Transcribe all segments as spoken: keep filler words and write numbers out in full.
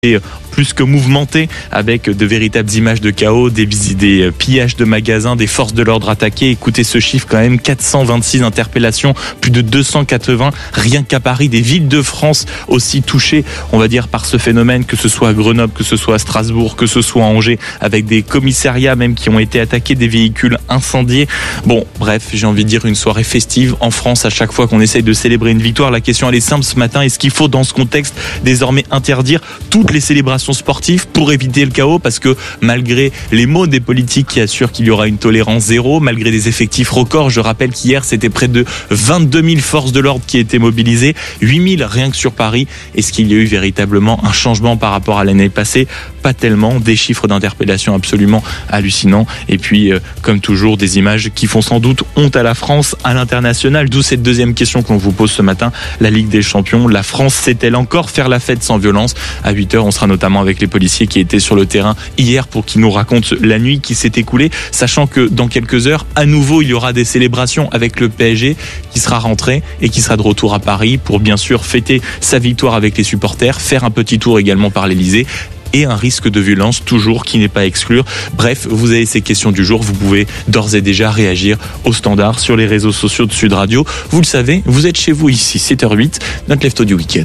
plus que mouvementé, avec de véritables images de chaos, des, des pillages de magasins, des forces de l'ordre attaquées. Écoutez ce chiffre quand même, quatre cent vingt-six interpellations, plus de deux cent quatre-vingts rien qu'à Paris, des villes de France aussi touchées, on va dire, par ce phénomène, que ce soit à Grenoble, que ce soit à Strasbourg, que ce soit à Angers, avec des commissariats même qui ont été attaqués, des véhicules incendiés. Bon, bref, j'ai envie de dire une soirée festive en France à chaque fois qu'on essaye de célébrer une victoire. La question elle est simple ce matin, est-ce qu'il faut dans ce contexte désormais interdire toutes les célébrations sportives pour éviter le chaos, parce que malgré les mots des politiques qui assurent qu'il y aura une tolérance zéro, malgré des effectifs records, je rappelle qu'hier c'était près de vingt-deux mille forces de l'ordre qui étaient mobilisées, huit mille rien que sur Paris. Est-ce qu'il y a eu véritablement un changement par rapport à l'année passée? Pas tellement, des chiffres d'interpellation absolument hallucinants, et puis euh, comme toujours des images qui font sans doute honte à la France à l'international, d'où cette deuxième question qu'on vous pose ce matin. La Ligue des Champions, la France sait-elle encore faire la fête sans violence? À huit heures, on sera notamment avec les policiers qui étaient sur le terrain hier pour qu'ils nous racontent la nuit qui s'est écoulée, sachant que dans quelques heures, à nouveau, il y aura des célébrations avec le P S G qui sera rentré et qui sera de retour à Paris pour bien sûr fêter sa victoire avec les supporters, faire un petit tour également par l'Elysée, et un risque de violence toujours qui n'est pas à exclure. Bref, vous avez ces questions du jour, vous pouvez d'ores et déjà réagir au standard sur les réseaux sociaux de Sud Radio. Vous le savez, vous êtes chez vous ici, sept heures huit, notre lève-tôt du week-end.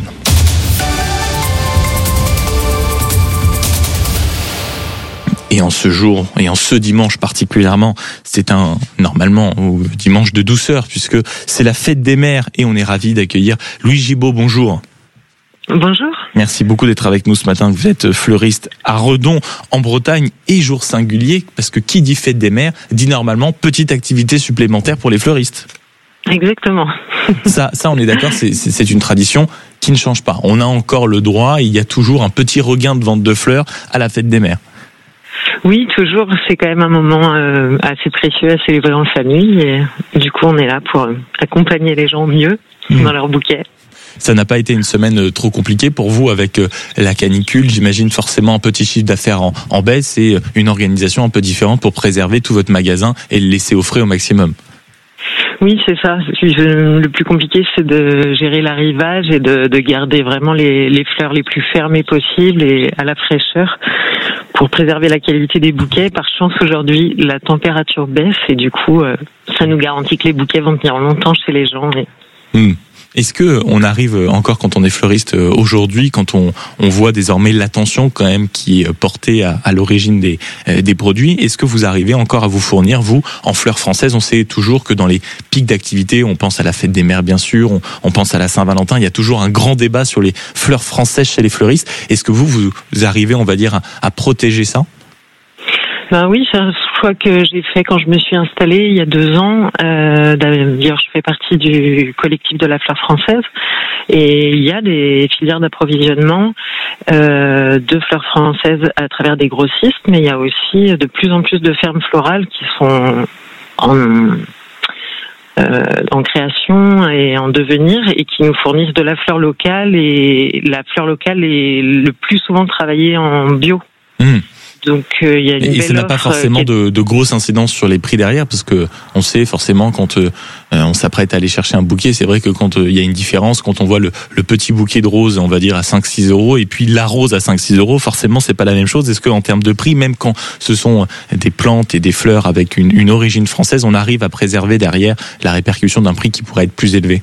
Et en ce jour, et en ce dimanche particulièrement, c'est un, normalement, dimanche de douceur, puisque c'est la fête des mères, et on est ravis d'accueillir Louise Gibaud. Bonjour. Bonjour. Merci beaucoup d'être avec nous ce matin. Vous êtes fleuriste à Redon, en Bretagne, et jour singulier, parce que qui dit fête des mères, dit normalement petite activité supplémentaire pour les fleuristes. Exactement. Ça, ça on est d'accord, c'est, c'est, c'est une tradition qui ne change pas. On a encore le droit, il y a toujours un petit regain de vente de fleurs à la fête des mères. Oui, toujours, c'est quand même un moment euh, assez précieux à célébrer en famille, et du coup on est là pour euh, accompagner les gens mieux mmh. dans leur bouquet. Ça n'a pas été une semaine trop compliquée pour vous avec la canicule. J'imagine forcément un petit chiffre d'affaires en, en baisse et une organisation un peu différente pour préserver tout votre magasin et le laisser au frais au maximum. Oui, c'est ça. Le plus compliqué, c'est de gérer l'arrivage et de, de garder vraiment les, les fleurs les plus fermées possibles et à la fraîcheur pour préserver la qualité des bouquets. Par chance, aujourd'hui, la température baisse et du coup, ça nous garantit que les bouquets vont tenir longtemps chez les gens. Et... Mmh. Est-ce que on arrive encore, quand on est fleuriste aujourd'hui, quand on, on voit désormais l'attention quand même qui est portée à, à l'origine des, des produits, est-ce que vous arrivez encore à vous fournir, vous, en fleurs françaises? On sait toujours que dans les pics d'activité, on pense à la fête des mères bien sûr, on, on pense à la Saint-Valentin, il y a toujours un grand débat sur les fleurs françaises chez les fleuristes. Est-ce que vous, vous arrivez, on va dire, à, à protéger ça? Ben oui, c'est un choix que j'ai fait quand je me suis installée il y a deux ans. Euh, d'ailleurs, je fais partie du collectif de la fleur française et il y a des filières d'approvisionnement euh, de fleurs françaises à travers des grossistes, mais il y a aussi de plus en plus de fermes florales qui sont en, euh, en création et en devenir et qui nous fournissent de la fleur locale, et la fleur locale est le plus souvent travaillée en bio. Mmh. Donc, euh, y a une et ça n'a pas forcément est... de, de grosses incidences sur les prix derrière, parce que on sait forcément quand euh, on s'apprête à aller chercher un bouquet, c'est vrai que quand il euh, y a une différence, quand on voit le, le petit bouquet de roses, on va dire à cinq six euros, et puis la rose à cinq six euros, forcément c'est pas la même chose. Est-ce qu'en termes de prix, même quand ce sont des plantes et des fleurs avec une, une origine française, on arrive à préserver derrière la répercussion d'un prix qui pourrait être plus élevé?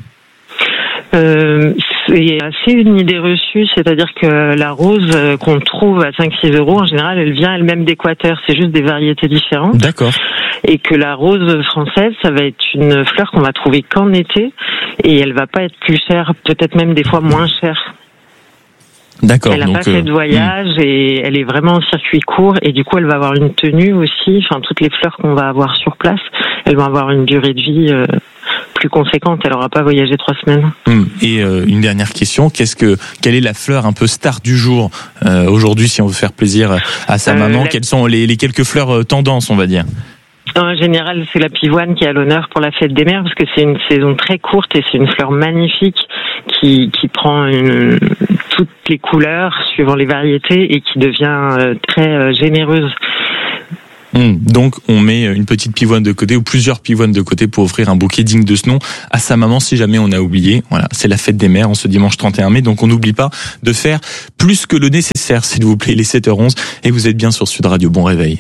Euh, c'est assez une idée reçue, c'est-à-dire que la rose qu'on trouve à cinq six euros, en général, elle vient elle-même d'Équateur, c'est juste des variétés différentes. D'accord. Et que la rose française, ça va être une fleur qu'on va trouver qu'en été, et elle va pas être plus chère, peut-être même des fois moins chère. D'accord. Elle n'a donc pas fait de voyage euh, et elle est vraiment en circuit court, et du coup elle va avoir une tenue aussi, enfin toutes les fleurs qu'on va avoir sur place, elles vont avoir une durée de vie euh, plus conséquente, elle n'aura pas voyagé trois semaines. Et euh, une dernière question, qu'est-ce que, quelle est la fleur un peu star du jour euh, aujourd'hui, si on veut faire plaisir à sa euh, maman, la... quelles sont les, les quelques fleurs euh, tendances, on va dire? En général, c'est la pivoine qui est à l'honneur pour la fête des mères, parce que c'est une saison très courte et c'est une fleur magnifique qui, qui prend une, toutes les couleurs suivant les variétés et qui devient euh, très euh, généreuse. Mmh, donc on met une petite pivoine de côté ou plusieurs pivoines de côté pour offrir un bouquet digne de ce nom à sa maman si jamais on a oublié. Voilà, c'est la fête des mères en ce dimanche trente et un mai, donc on n'oublie pas de faire plus que le nécessaire, s'il vous plaît. Il est sept heures onze et vous êtes bien sur Sud Radio. Bon réveil.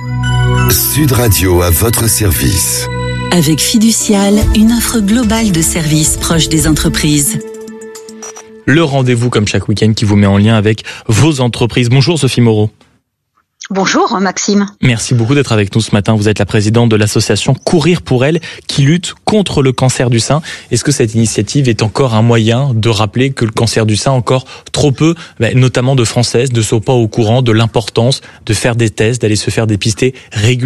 Sud Radio à votre service. Avec Fiducial, une offre globale de services proches des entreprises. Le rendez-vous comme chaque week-end qui vous met en lien avec vos entreprises. Bonjour Sophie Moreau. Bonjour Maxime. Merci beaucoup d'être avec nous ce matin. Vous êtes la présidente de l'association Courir pour elle qui lutte contre le cancer du sein. Est-ce que cette initiative est encore un moyen de rappeler que le cancer du sein, encore trop peu, notamment de Françaises, ne sont pas au courant de l'importance de faire des tests, d'aller se faire dépister régulièrement ?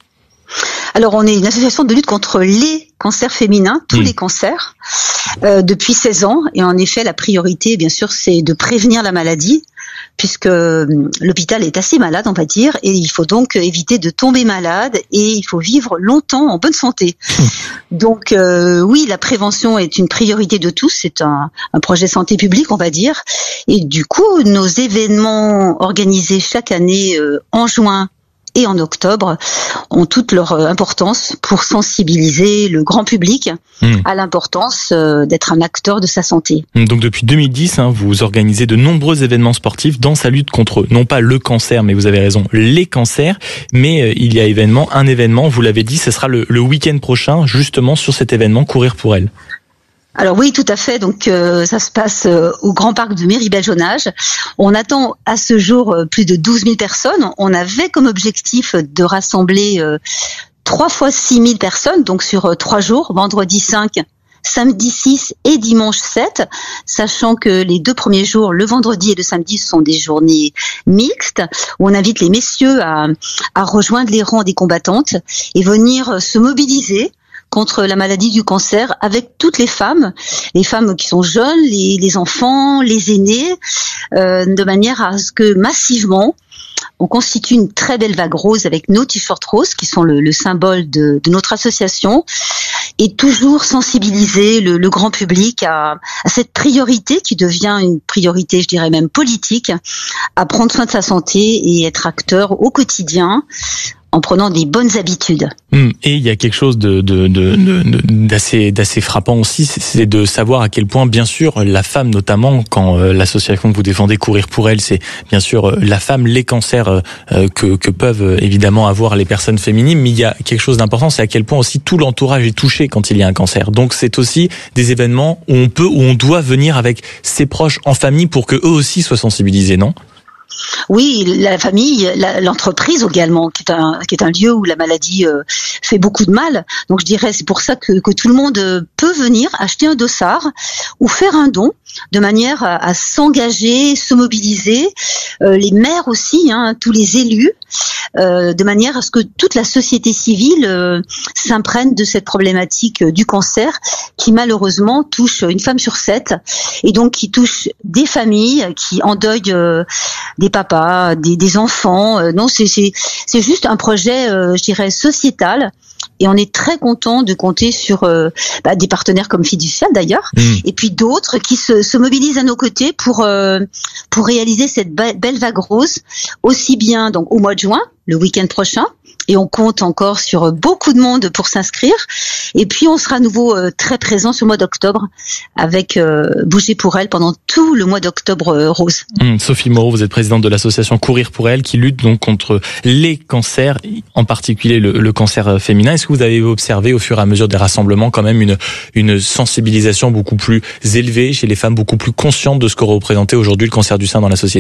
Alors on est une association de lutte contre les cancers féminins, tous mmh. les cancers, euh, depuis seize ans. Et en effet, la priorité, bien sûr, c'est de prévenir la maladie, puisque l'hôpital est assez malade, on va dire, et il faut donc éviter de tomber malade et il faut vivre longtemps en bonne santé. Mmh. Donc euh, oui, la prévention est une priorité de tous, c'est un, un projet santé publique, on va dire. Et du coup, nos événements organisés chaque année euh, en juin et en octobre ont toute leur importance pour sensibiliser le grand public mmh. à l'importance euh, d'être un acteur de sa santé. Donc depuis deux mille dix, hein, vous organisez de nombreux événements sportifs dans sa lutte contre, non pas le cancer, mais vous avez raison, les cancers. Mais euh, il y a événement, un événement, vous l'avez dit, ce sera le, le week-end prochain, justement sur cet événement Courir pour elle. Alors oui, tout à fait. Donc euh, ça se passe euh, au Grand Parc de Méribel-Jonage. On attend à ce jour euh, plus de douze mille personnes. On avait comme objectif de rassembler euh, trois fois six mille personnes, donc sur euh, trois jours, vendredi cinq, samedi six et dimanche sept, sachant que les deux premiers jours, le vendredi et le samedi, sont des journées mixtes, où on invite les messieurs à, à rejoindre les rangs des combattantes et venir se mobiliser contre la maladie du cancer avec toutes les femmes, les femmes qui sont jeunes, les, les enfants, les aînés, euh, de manière à ce que massivement, on constitue une très belle vague rose avec nos t-shirts roses qui sont le, le symbole de, de notre association, et toujours sensibiliser le, le grand public à, à cette priorité qui devient une priorité, je dirais même politique, à prendre soin de sa santé et être acteur au quotidien en prenant des bonnes habitudes. Et il y a quelque chose de, de, de, de, d'assez, d'assez frappant aussi, c'est de savoir à quel point, bien sûr, la femme, notamment, quand euh, l'association que vous défendez, Courir pour elle, c'est bien sûr euh, la femme, les cancers euh, que, que peuvent euh, évidemment avoir les personnes féminines, mais il y a quelque chose d'important, c'est à quel point aussi tout l'entourage est touché quand il y a un cancer. Donc c'est aussi des événements où on peut, où on doit venir avec ses proches en famille pour que eux aussi soient sensibilisés, non ? Oui, la famille, la, l'entreprise également, qui est un qui est un lieu où la maladie euh, fait beaucoup de mal. Donc je dirais, c'est pour ça que que tout le monde peut venir acheter un dossard ou faire un don, de manière à, à s'engager, se mobiliser. Euh, les maires aussi, hein, tous les élus, euh, de manière à ce que toute la société civile euh, s'imprègne de cette problématique du cancer, qui malheureusement touche une femme sur sept, et donc qui touche des familles qui endeuillent euh, des papas, des, des enfants. Euh, non, c'est, c'est, c'est juste un projet, euh, je dirais, sociétal. Et on est très content de compter sur euh, bah, des partenaires comme Fiducial d'ailleurs, mmh. et puis d'autres qui se, se mobilisent à nos côtés pour euh, pour réaliser cette be- belle vague rose, aussi bien donc au mois de juin, le week-end prochain, et on compte encore sur beaucoup de monde pour s'inscrire. Et puis on sera à nouveau euh, très présent sur le mois d'octobre avec euh, Bouger pour elle pendant tout le mois d'octobre euh, rose. Mmh, Sophie Moreau, vous êtes présidente de l'association Courir pour elle qui lutte donc contre les cancers, en particulier le, le cancer féminin. Est-ce que vous avez observé au fur et à mesure des rassemblements quand même une, une sensibilisation beaucoup plus élevée chez les femmes, beaucoup plus conscientes de ce que représentait aujourd'hui le cancer du sein dans la société ?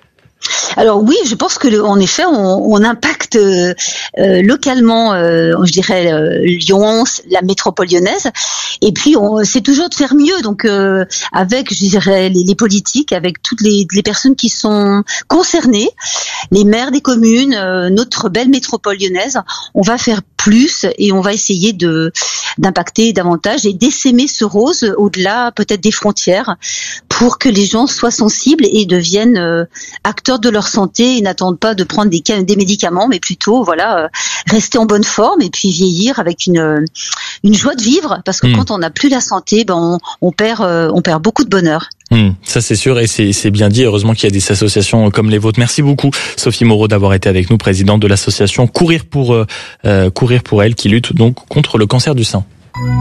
Alors oui, je pense que le, en effet, on, on impacte euh, euh, localement, euh, je dirais euh, Lyon, la métropole lyonnaise, et puis on, c'est toujours de faire mieux. Donc euh, avec, je dirais, les, les politiques, avec toutes les, les personnes qui sont concernées, les maires des communes, euh, notre belle métropole lyonnaise, on va faire plus et on va essayer de d'impacter davantage et d'essaimer ce rose au-delà peut-être des frontières pour que les gens soient sensibles et deviennent euh, acteurs acteurs de leur santé, ils n'attendent pas de prendre des, des médicaments, mais plutôt voilà, euh, rester en bonne forme et puis vieillir avec une une joie de vivre, parce que mmh. quand on n'a plus la santé, ben on, on perd euh, on perd beaucoup de bonheur. Mmh, ça c'est sûr et c'est, c'est bien dit. Heureusement qu'il y a des associations comme les vôtres. Merci beaucoup Sophie Moreau d'avoir été avec nous, présidente de l'association Courir pour euh, Courir pour elle, qui lutte donc contre le cancer du sein.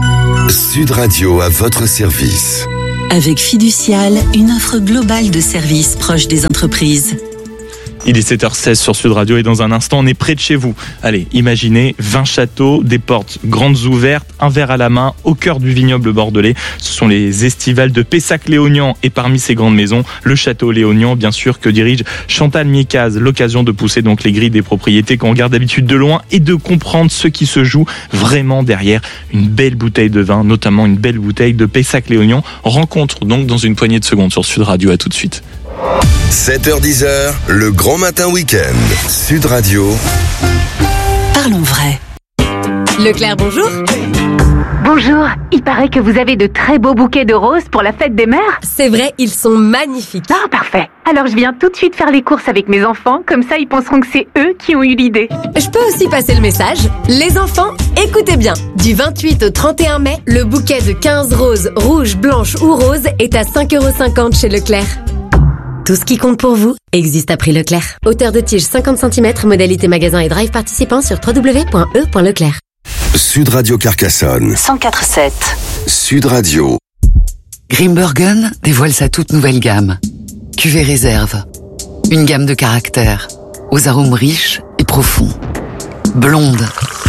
Sud Radio à votre service. Avec Fiducial, une offre globale de services proches des entreprises. Il est sept heures seize sur Sud Radio et dans un instant, on est près de chez vous. Allez, imaginez vingt châteaux, des portes grandes ouvertes, un verre à la main, au cœur du vignoble bordelais. Ce sont les estivales de Pessac-Léognan et parmi ces grandes maisons, le château Léognan, bien sûr, que dirige Chantal Miekaz. L'occasion de pousser donc les grilles des propriétés qu'on regarde d'habitude de loin et de comprendre ce qui se joue vraiment derrière une belle bouteille de vin, notamment une belle bouteille de Pessac-Léognan. Rencontre donc dans une poignée de secondes sur Sud Radio. À tout de suite. sept heures dix, le grand matin week-end. Sud Radio. Parlons vrai. Leclerc, bonjour. Bonjour, il paraît que vous avez de très beaux bouquets de roses pour la fête des mères. C'est vrai, ils sont magnifiques. Ah, parfait. Alors je viens tout de suite faire les courses avec mes enfants, comme ça ils penseront que c'est eux qui ont eu l'idée. Je peux aussi passer le message. Les enfants, écoutez bien. Du vingt-huit au trente et un mai, le bouquet de quinze roses, rouges, blanches ou roses est à cinq euros cinquante chez Leclerc. Tout ce qui compte pour vous existe à prix Leclerc. Hauteur de tige cinquante centimètres, modalité magasin et drive participant sur w w w point e point leclerc. Sud Radio Carcassonne. cent quatre virgule sept. Sud Radio. Grimbergen dévoile sa toute nouvelle gamme. Cuvée réserve. Une gamme de caractères, aux arômes riches et profonds. Blonde,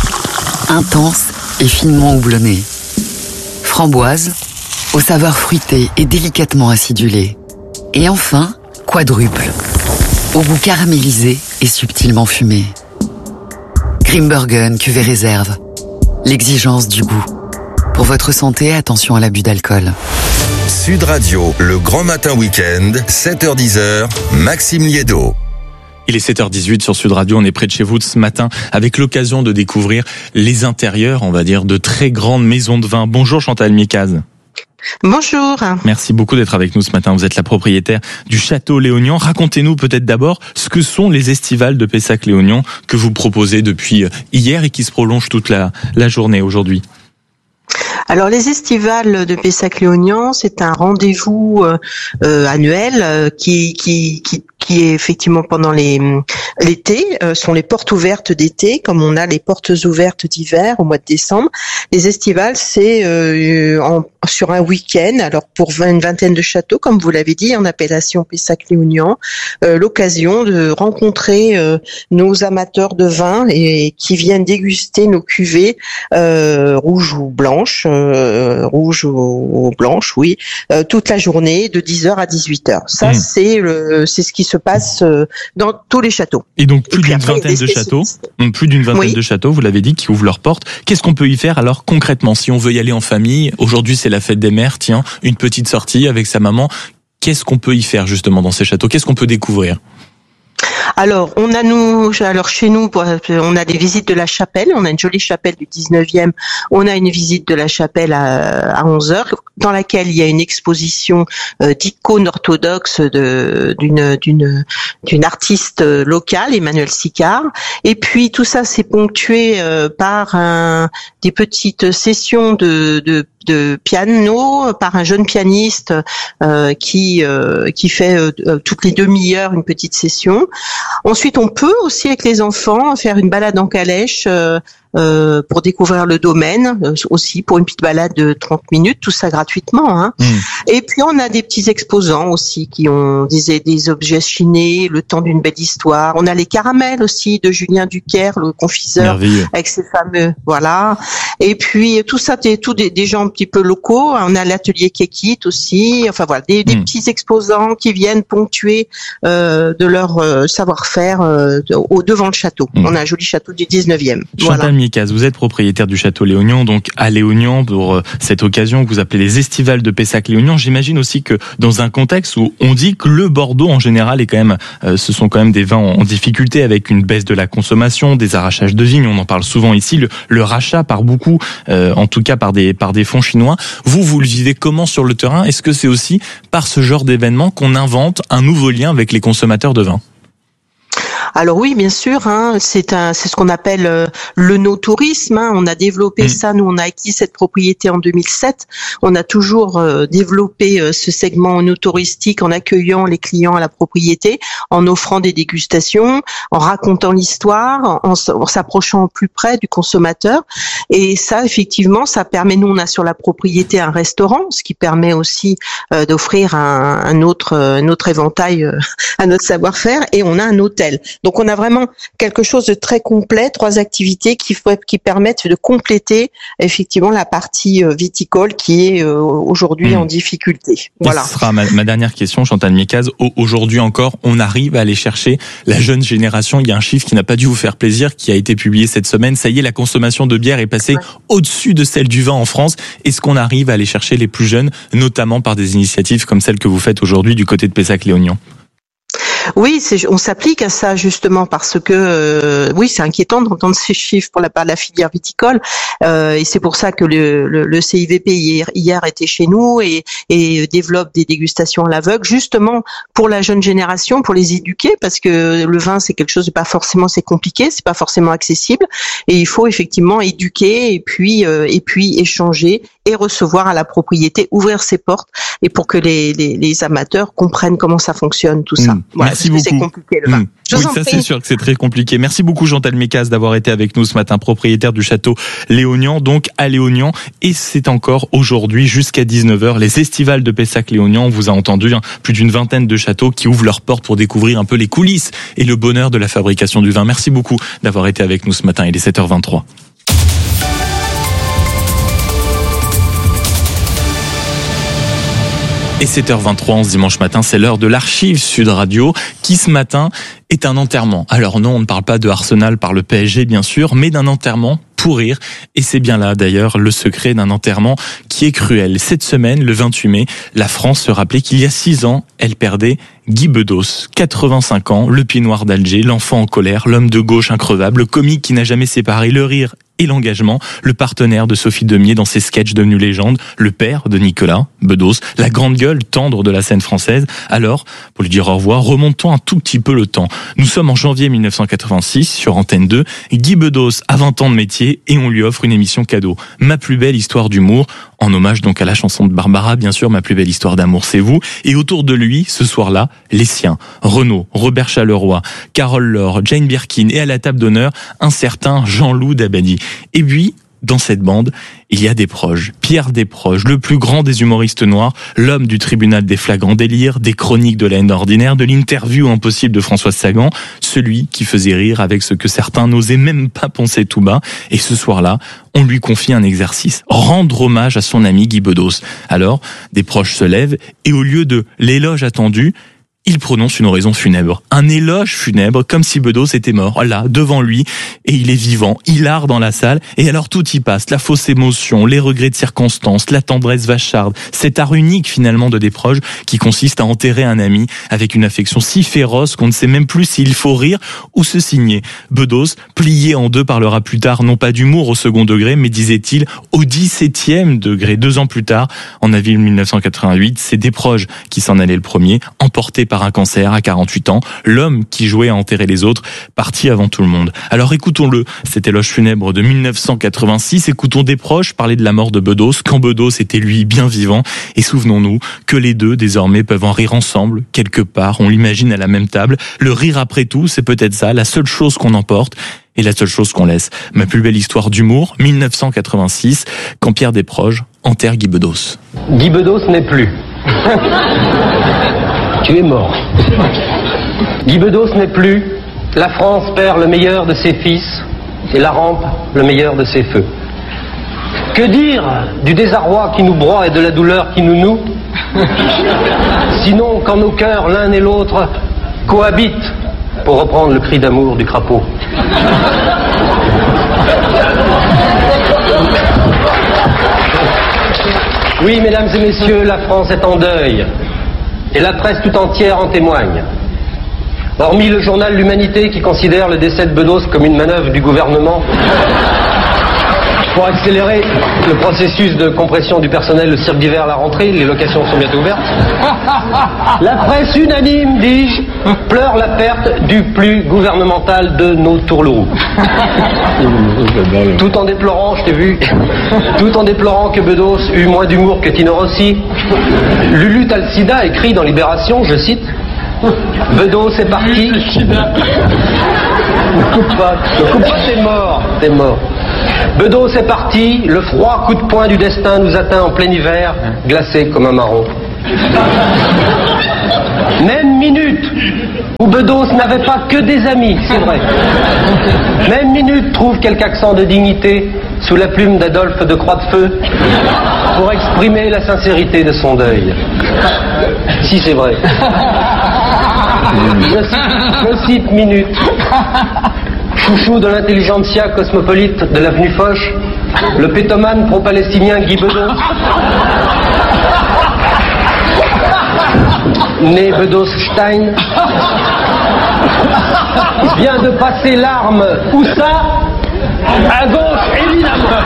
intense et finement houblonnée. Framboise, aux saveurs fruitées et délicatement acidulées. Et enfin, quadruple, au goût caramélisé et subtilement fumé. Grimbergen cuvée réserve. L'exigence du goût. Pour votre santé, attention à l'abus d'alcool. Sud Radio, le grand matin week-end, sept heures dix, Maxime Liédo. Il est sept heures dix-huit sur Sud Radio, on est près de chez vous ce matin avec l'occasion de découvrir les intérieurs, on va dire, de très grandes maisons de vin. Bonjour Chantal Miekaz. Bonjour. Merci beaucoup d'être avec nous ce matin. Vous êtes la propriétaire du Château Léognan. Racontez-nous peut-être d'abord ce que sont les estivales de Pessac-Léognan que vous proposez depuis hier et qui se prolongent toute la, la journée aujourd'hui. Alors les estivales de Pessac-Léognan, c'est un rendez-vous euh, euh, annuel euh, qui, qui, qui, qui est effectivement pendant les, l'été, euh, sont les portes ouvertes d'été, comme on a les portes ouvertes d'hiver au mois de décembre. Les estivales, c'est euh, en, sur un week-end, alors pour une vingtaine de châteaux, comme vous l'avez dit, en appellation Pessac-Léognan, euh, l'occasion de rencontrer euh, nos amateurs de vin et qui viennent déguster nos cuvées euh, rouges ou blanches, euh, rouges ou, ou blanches, oui, euh, toute la journée de dix heures à dix-huit heures. Ça, mmh. c'est le, c'est ce qui se passe euh, dans tous les châteaux. Et donc plus et d'une après, vingtaine de châteaux, plus d'une vingtaine oui. de châteaux, vous l'avez dit, qui ouvrent leurs portes. Qu'est-ce qu'on peut y faire alors concrètement si on veut y aller en famille? Aujourd'hui, c'est la fête des mères. Tiens, une petite sortie avec sa maman. Qu'est-ce qu'on peut y faire justement dans ces châteaux? Qu'est-ce qu'on peut découvrir? Alors, on a nous, alors chez nous, on a des visites de la chapelle. On a une jolie chapelle du dix-neuvième. On a une visite de la chapelle à, à onze heures, dans laquelle il y a une exposition euh, d'icônes orthodoxes de, d'une, d'une, d'une artiste locale, Emmanuel Sicard. Et puis tout ça, c'est ponctué euh, par un, des petites sessions de, de de piano par un jeune pianiste euh, qui euh, qui fait euh, toutes les demi-heures une petite session. Ensuite, on peut aussi avec les enfants faire une balade en calèche euh, euh, pour découvrir le domaine, euh, aussi pour une petite balade de trente minutes, tout ça gratuitement. Hein. Mmh. Et puis on a des petits exposants aussi qui ont des, des objets chinés, le temps d'une belle histoire. On a les caramels aussi de Julien Duquer, le confiseur, merveilleux, avec ses fameux, voilà. Et puis tout ça, c'est tout des, des gens un petit peu locaux. On a l'atelier Kekit aussi. Enfin voilà, des, des mmh. petits exposants qui viennent ponctuer euh, de leur euh, savoir-faire euh, au devant le château. Mmh. On a un joli château du dix-neuvième. Chantal voilà. Miekaz, vous êtes propriétaire du Château Léognan, donc à Léognan pour euh, cette occasion que vous appelez les estivales de Pessac-Léognan. J'imagine aussi que dans un contexte où on dit que le Bordeaux en général est quand même, euh, ce sont quand même des vins en, en difficulté avec une baisse de la consommation, des arrachages de vignes. On en parle souvent ici, le, le rachat par beaucoup, euh, en tout cas par des par des fonds chinois. Vous, vous le vivez comment sur le terrain? Est-ce que c'est aussi par ce genre d'événement qu'on invente un nouveau lien avec les consommateurs de vin? Alors oui, bien sûr, hein, c'est un, c'est ce qu'on appelle euh, le no-tourisme. Hein. On a développé mmh. ça, nous on a acquis cette propriété en deux mille sept. On a toujours euh, développé euh, ce segment no-touristique en accueillant les clients à la propriété, en offrant des dégustations, en racontant l'histoire, en, en s'approchant au plus près du consommateur. Et ça, effectivement, ça permet, nous on a sur la propriété un restaurant, ce qui permet aussi euh, d'offrir un, un autre, un autre éventail euh, à notre savoir-faire, et on a un hôtel. Donc on a vraiment quelque chose de très complet, trois activités qui, qui permettent de compléter effectivement la partie viticole qui est aujourd'hui mmh. en difficulté. Voilà. Ce sera ma, ma dernière question, Chantal Miecaz. Aujourd'hui encore, on arrive à aller chercher la jeune génération. Il y a un chiffre qui n'a pas dû vous faire plaisir, qui a été publié cette semaine. Ça y est, la consommation de bière est passée ouais. au-dessus de celle du vin en France. Est-ce qu'on arrive à aller chercher les plus jeunes, notamment par des initiatives comme celle que vous faites aujourd'hui du côté de Pessac-Léognan ? Oui, c'est, on s'applique à ça justement parce que euh, oui, c'est inquiétant d'entendre ces chiffres pour la part de la filière viticole euh, et c'est pour ça que le, le, le C I V P hier, hier était chez nous et, et développe des dégustations à l'aveugle justement pour la jeune génération, pour les éduquer parce que le vin c'est quelque chose de pas forcément c'est compliqué, c'est pas forcément accessible et il faut effectivement éduquer et puis euh, et puis échanger et recevoir à la propriété, ouvrir ses portes et pour que les, les, les amateurs comprennent comment ça fonctionne tout ça. Mmh. Voilà. Merci beaucoup. C'est compliqué le vin. Mmh. Oui, ça c'est sûr que c'est très compliqué. Merci beaucoup Chantal Miecaz d'avoir été avec nous ce matin, propriétaire du château Léognan, donc à Léognan. Et c'est encore aujourd'hui jusqu'à dix-neuf heures les estivales de Pessac-Léognan. On vous a entendu, hein, plus d'une vingtaine de châteaux qui ouvrent leurs portes pour découvrir un peu les coulisses et le bonheur de la fabrication du vin. Merci beaucoup d'avoir été avec nous ce matin. Il est sept heures vingt-trois. Et sept heures vingt-trois, en ce dimanche matin, c'est l'heure de l'Archive Sud Radio, qui ce matin est un enterrement. Alors non, on ne parle pas de Arsenal par le P S G, bien sûr, mais d'un enterrement pour rire. Et c'est bien là, d'ailleurs, le secret d'un enterrement qui est cruel. Cette semaine, le vingt-huit mai, la France se rappelait qu'il y a six ans, elle perdait Guy Bedos, quatre-vingt-cinq ans, le pied noir d'Alger, l'enfant en colère, l'homme de gauche increvable, le comique qui n'a jamais séparé le rire et l'engagement, le partenaire de Sophie Demier dans ses sketchs devenus légendes, le père de Nicolas Bedos, la grande gueule tendre de la scène française. Alors, pour lui dire au revoir, remontons un tout petit peu le temps. Nous sommes en janvier mille neuf cent quatre-vingt-six, sur Antenne deux. Guy Bedos a vingt ans de métier et on lui offre une émission cadeau. Ma plus belle histoire d'humour, en hommage donc à la chanson de Barbara, bien sûr, Ma plus belle histoire d'amour, c'est vous. Et autour de lui, ce soir-là, les siens. Renaud, Robert Charleroi, Carole Laure, Jane Birkin et à la table d'honneur, un certain Jean-Loup Dabadi. Et puis, dans cette bande, il y a Desproges, Pierre Desproges, le plus grand des humoristes noirs, l'homme du tribunal des flagrants délires, des chroniques de la haine ordinaire, de l'interview impossible de Françoise Sagan, celui qui faisait rire avec ce que certains n'osaient même pas penser tout bas. Et ce soir-là, on lui confie un exercice, rendre hommage à son ami Guy Bedos. Alors, Desproges se lève et au lieu de l'éloge attendu, il prononce une oraison funèbre. Un éloge funèbre, comme si Bedos était mort, là, devant lui, et il est vivant, hilar dans la salle, et alors tout y passe, la fausse émotion, les regrets de circonstance, la tendresse vacharde, cet art unique finalement de Desproges, qui consiste à enterrer un ami avec une affection si féroce qu'on ne sait même plus s'il faut rire ou se signer. Bedos, plié en deux, parlera plus tard, non pas d'humour au second degré, mais disait-il, au dix-septième degré. Deux ans plus tard, en avril mille neuf cent quatre-vingt-huit, c'est Desproges qui s'en allait le premier, emporté par un cancer à quarante-huit ans, l'homme qui jouait à enterrer les autres, parti avant tout le monde. Alors écoutons-le, cet éloge funèbre de mille neuf cent quatre-vingt-six, écoutons Desproges parler de la mort de Bedos, quand Bedos était lui bien vivant, et souvenons-nous que les deux désormais peuvent en rire ensemble, quelque part, on l'imagine à la même table. Le rire après tout, c'est peut-être ça, la seule chose qu'on emporte, et la seule chose qu'on laisse. Ma plus belle histoire d'humour, mille neuf cent quatre-vingt-six, quand Pierre Desproges enterre Guy Bedos. Guy Bedos n'est plus. Tu es mort. Guy Bedos n'est plus. La France perd le meilleur de ses fils et la rampe le meilleur de ses feux. Que dire du désarroi qui nous broie et de la douleur qui nous noue? Sinon, quand nos cœurs, l'un et l'autre, cohabitent, pour reprendre le cri d'amour du crapaud. Oui, mesdames et messieurs, la France est en deuil. Et la presse tout entière en témoigne. Hormis le journal L'Humanité qui considère le décès de Bedos comme une manœuvre du gouvernement, Pour accélérer le processus de compression du personnel, le cirque d'hiver à la rentrée, les locations sont bientôt ouvertes. La presse unanime, dis-je, pleure la perte du plus gouvernemental de nos tourlourous. Tout en déplorant, je t'ai vu, tout en déplorant que Bedos eut moins d'humour que Tino Rossi, Lulu Talsida écrit dans Libération, je cite, Bedos est parti. Ne coupe pas, ne coupe pas, t'es mort, t'es mort. Bedos est parti, le froid coup de poing du destin nous atteint en plein hiver, glacé comme un marron. Même minute où Bedos n'avait pas que des amis, c'est vrai. Même minute trouve quelque accent de dignité sous la plume d'Adolphe de Croix-de-Feu pour exprimer la sincérité de son deuil. Si c'est vrai. Je cite, je cite minute. Chouchou de l'intelligentsia cosmopolite de l'avenue Foch, le pétomane pro-palestinien Guy Bedos, né Bedos-Stein, vient de passer l'arme. Où ça? À gauche, évidemment.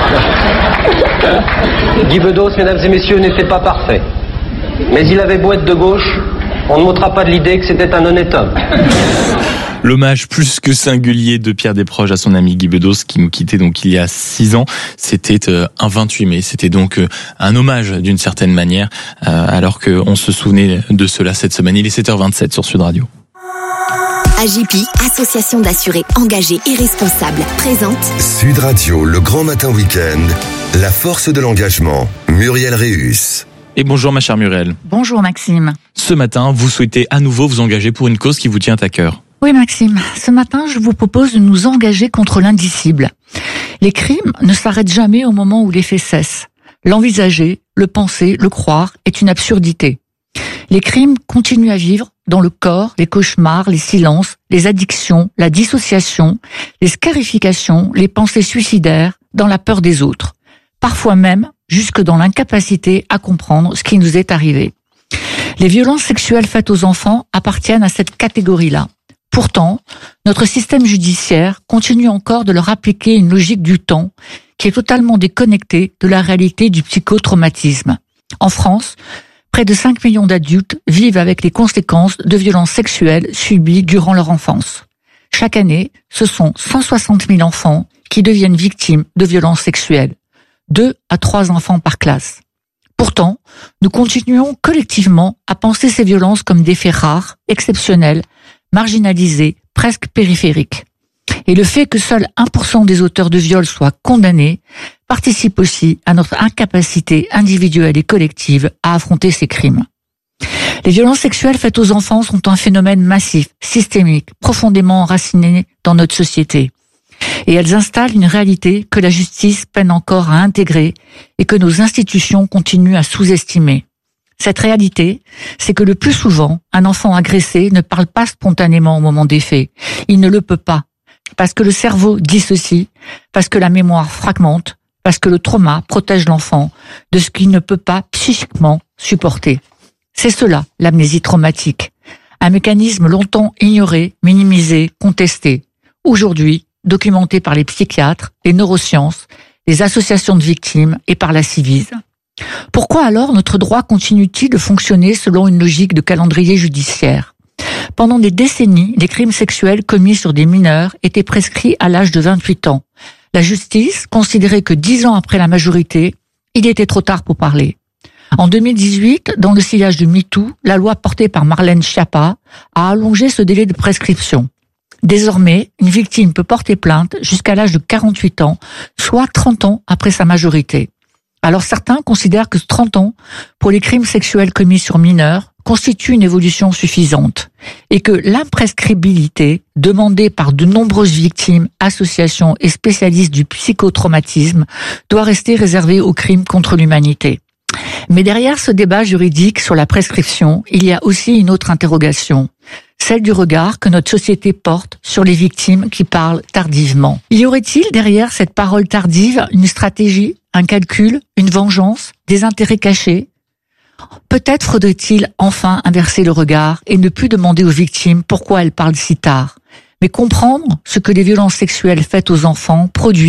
Guy Bedos, mesdames et messieurs, n'était pas parfait. Mais il avait beau être de gauche, on ne m'ôtera pas de l'idée que c'était un honnête homme. L'hommage plus que singulier de Pierre Desproges à son ami Guy Bedos qui nous quittait donc il y a six ans. C'était un vingt-huit mai. C'était donc un hommage d'une certaine manière, alors qu'on se souvenait de cela cette semaine. Il est sept heures vingt-sept sur Sud Radio. A J P, association d'assurés engagés et responsables, présente Sud Radio, le grand matin week-end, la force de l'engagement. Muriel Réus. Et bonjour ma chère Muriel. Bonjour Maxime. Ce matin, vous souhaitez à nouveau vous engager pour une cause qui vous tient à cœur. Oui Maxime, ce matin je vous propose de nous engager contre l'indicible. Les crimes ne s'arrêtent jamais au moment où les faits cessent. L'envisager, le penser, le croire est une absurdité. Les crimes continuent à vivre dans le corps, les cauchemars, les silences, les addictions, la dissociation, les scarifications, les pensées suicidaires, dans la peur des autres. Parfois même jusque dans l'incapacité à comprendre ce qui nous est arrivé. Les violences sexuelles faites aux enfants appartiennent à cette catégorie-là. Pourtant, notre système judiciaire continue encore de leur appliquer une logique du temps qui est totalement déconnectée de la réalité du psychotraumatisme. En France, près de cinq millions d'adultes vivent avec les conséquences de violences sexuelles subies durant leur enfance. Chaque année, ce sont cent soixante mille enfants qui deviennent victimes de violences sexuelles. Deux à trois enfants par classe. Pourtant, nous continuons collectivement à penser ces violences comme des faits rares, exceptionnels, marginalisés, presque périphériques. Et le fait que seul un pour cent des auteurs de viols soient condamnés participe aussi à notre incapacité individuelle et collective à affronter ces crimes. Les violences sexuelles faites aux enfants sont un phénomène massif, systémique, profondément enraciné dans notre société. Et elles installent une réalité que la justice peine encore à intégrer et que nos institutions continuent à sous-estimer. Cette réalité, c'est que le plus souvent, un enfant agressé ne parle pas spontanément au moment des faits. Il ne le peut pas, parce que le cerveau dissocie, parce que la mémoire fragmente, parce que le trauma protège l'enfant de ce qu'il ne peut pas psychiquement supporter. C'est cela, l'amnésie traumatique. Un mécanisme longtemps ignoré, minimisé, contesté. Aujourd'hui, documenté par les psychiatres, les neurosciences, les associations de victimes et par la Civise. Pourquoi alors notre droit continue-t-il de fonctionner selon une logique de calendrier judiciaire? Pendant des décennies, les crimes sexuels commis sur des mineurs étaient prescrits à l'âge de vingt-huit ans. La justice considérait que dix ans après la majorité, il était trop tard pour parler. En deux mille dix-huit, dans le sillage du MeToo, la loi portée par Marlène Schiappa a allongé ce délai de prescription. Désormais, une victime peut porter plainte jusqu'à l'âge de quarante-huit ans, soit trente ans après sa majorité. Alors certains considèrent que trente ans, pour les crimes sexuels commis sur mineurs, constitue une évolution suffisante et que l'imprescriptibilité demandée par de nombreuses victimes, associations et spécialistes du psychotraumatisme doit rester réservée aux crimes contre l'humanité. Mais derrière ce débat juridique sur la prescription, il y a aussi une autre interrogation, celle du regard que notre société porte sur les victimes qui parlent tardivement. Y aurait-il derrière cette parole tardive une stratégie, un calcul, une vengeance, des intérêts cachés? Peut-être faudrait-il enfin inverser le regard et ne plus demander aux victimes pourquoi elles parlent si tard, mais comprendre ce que les violences sexuelles faites aux enfants produisent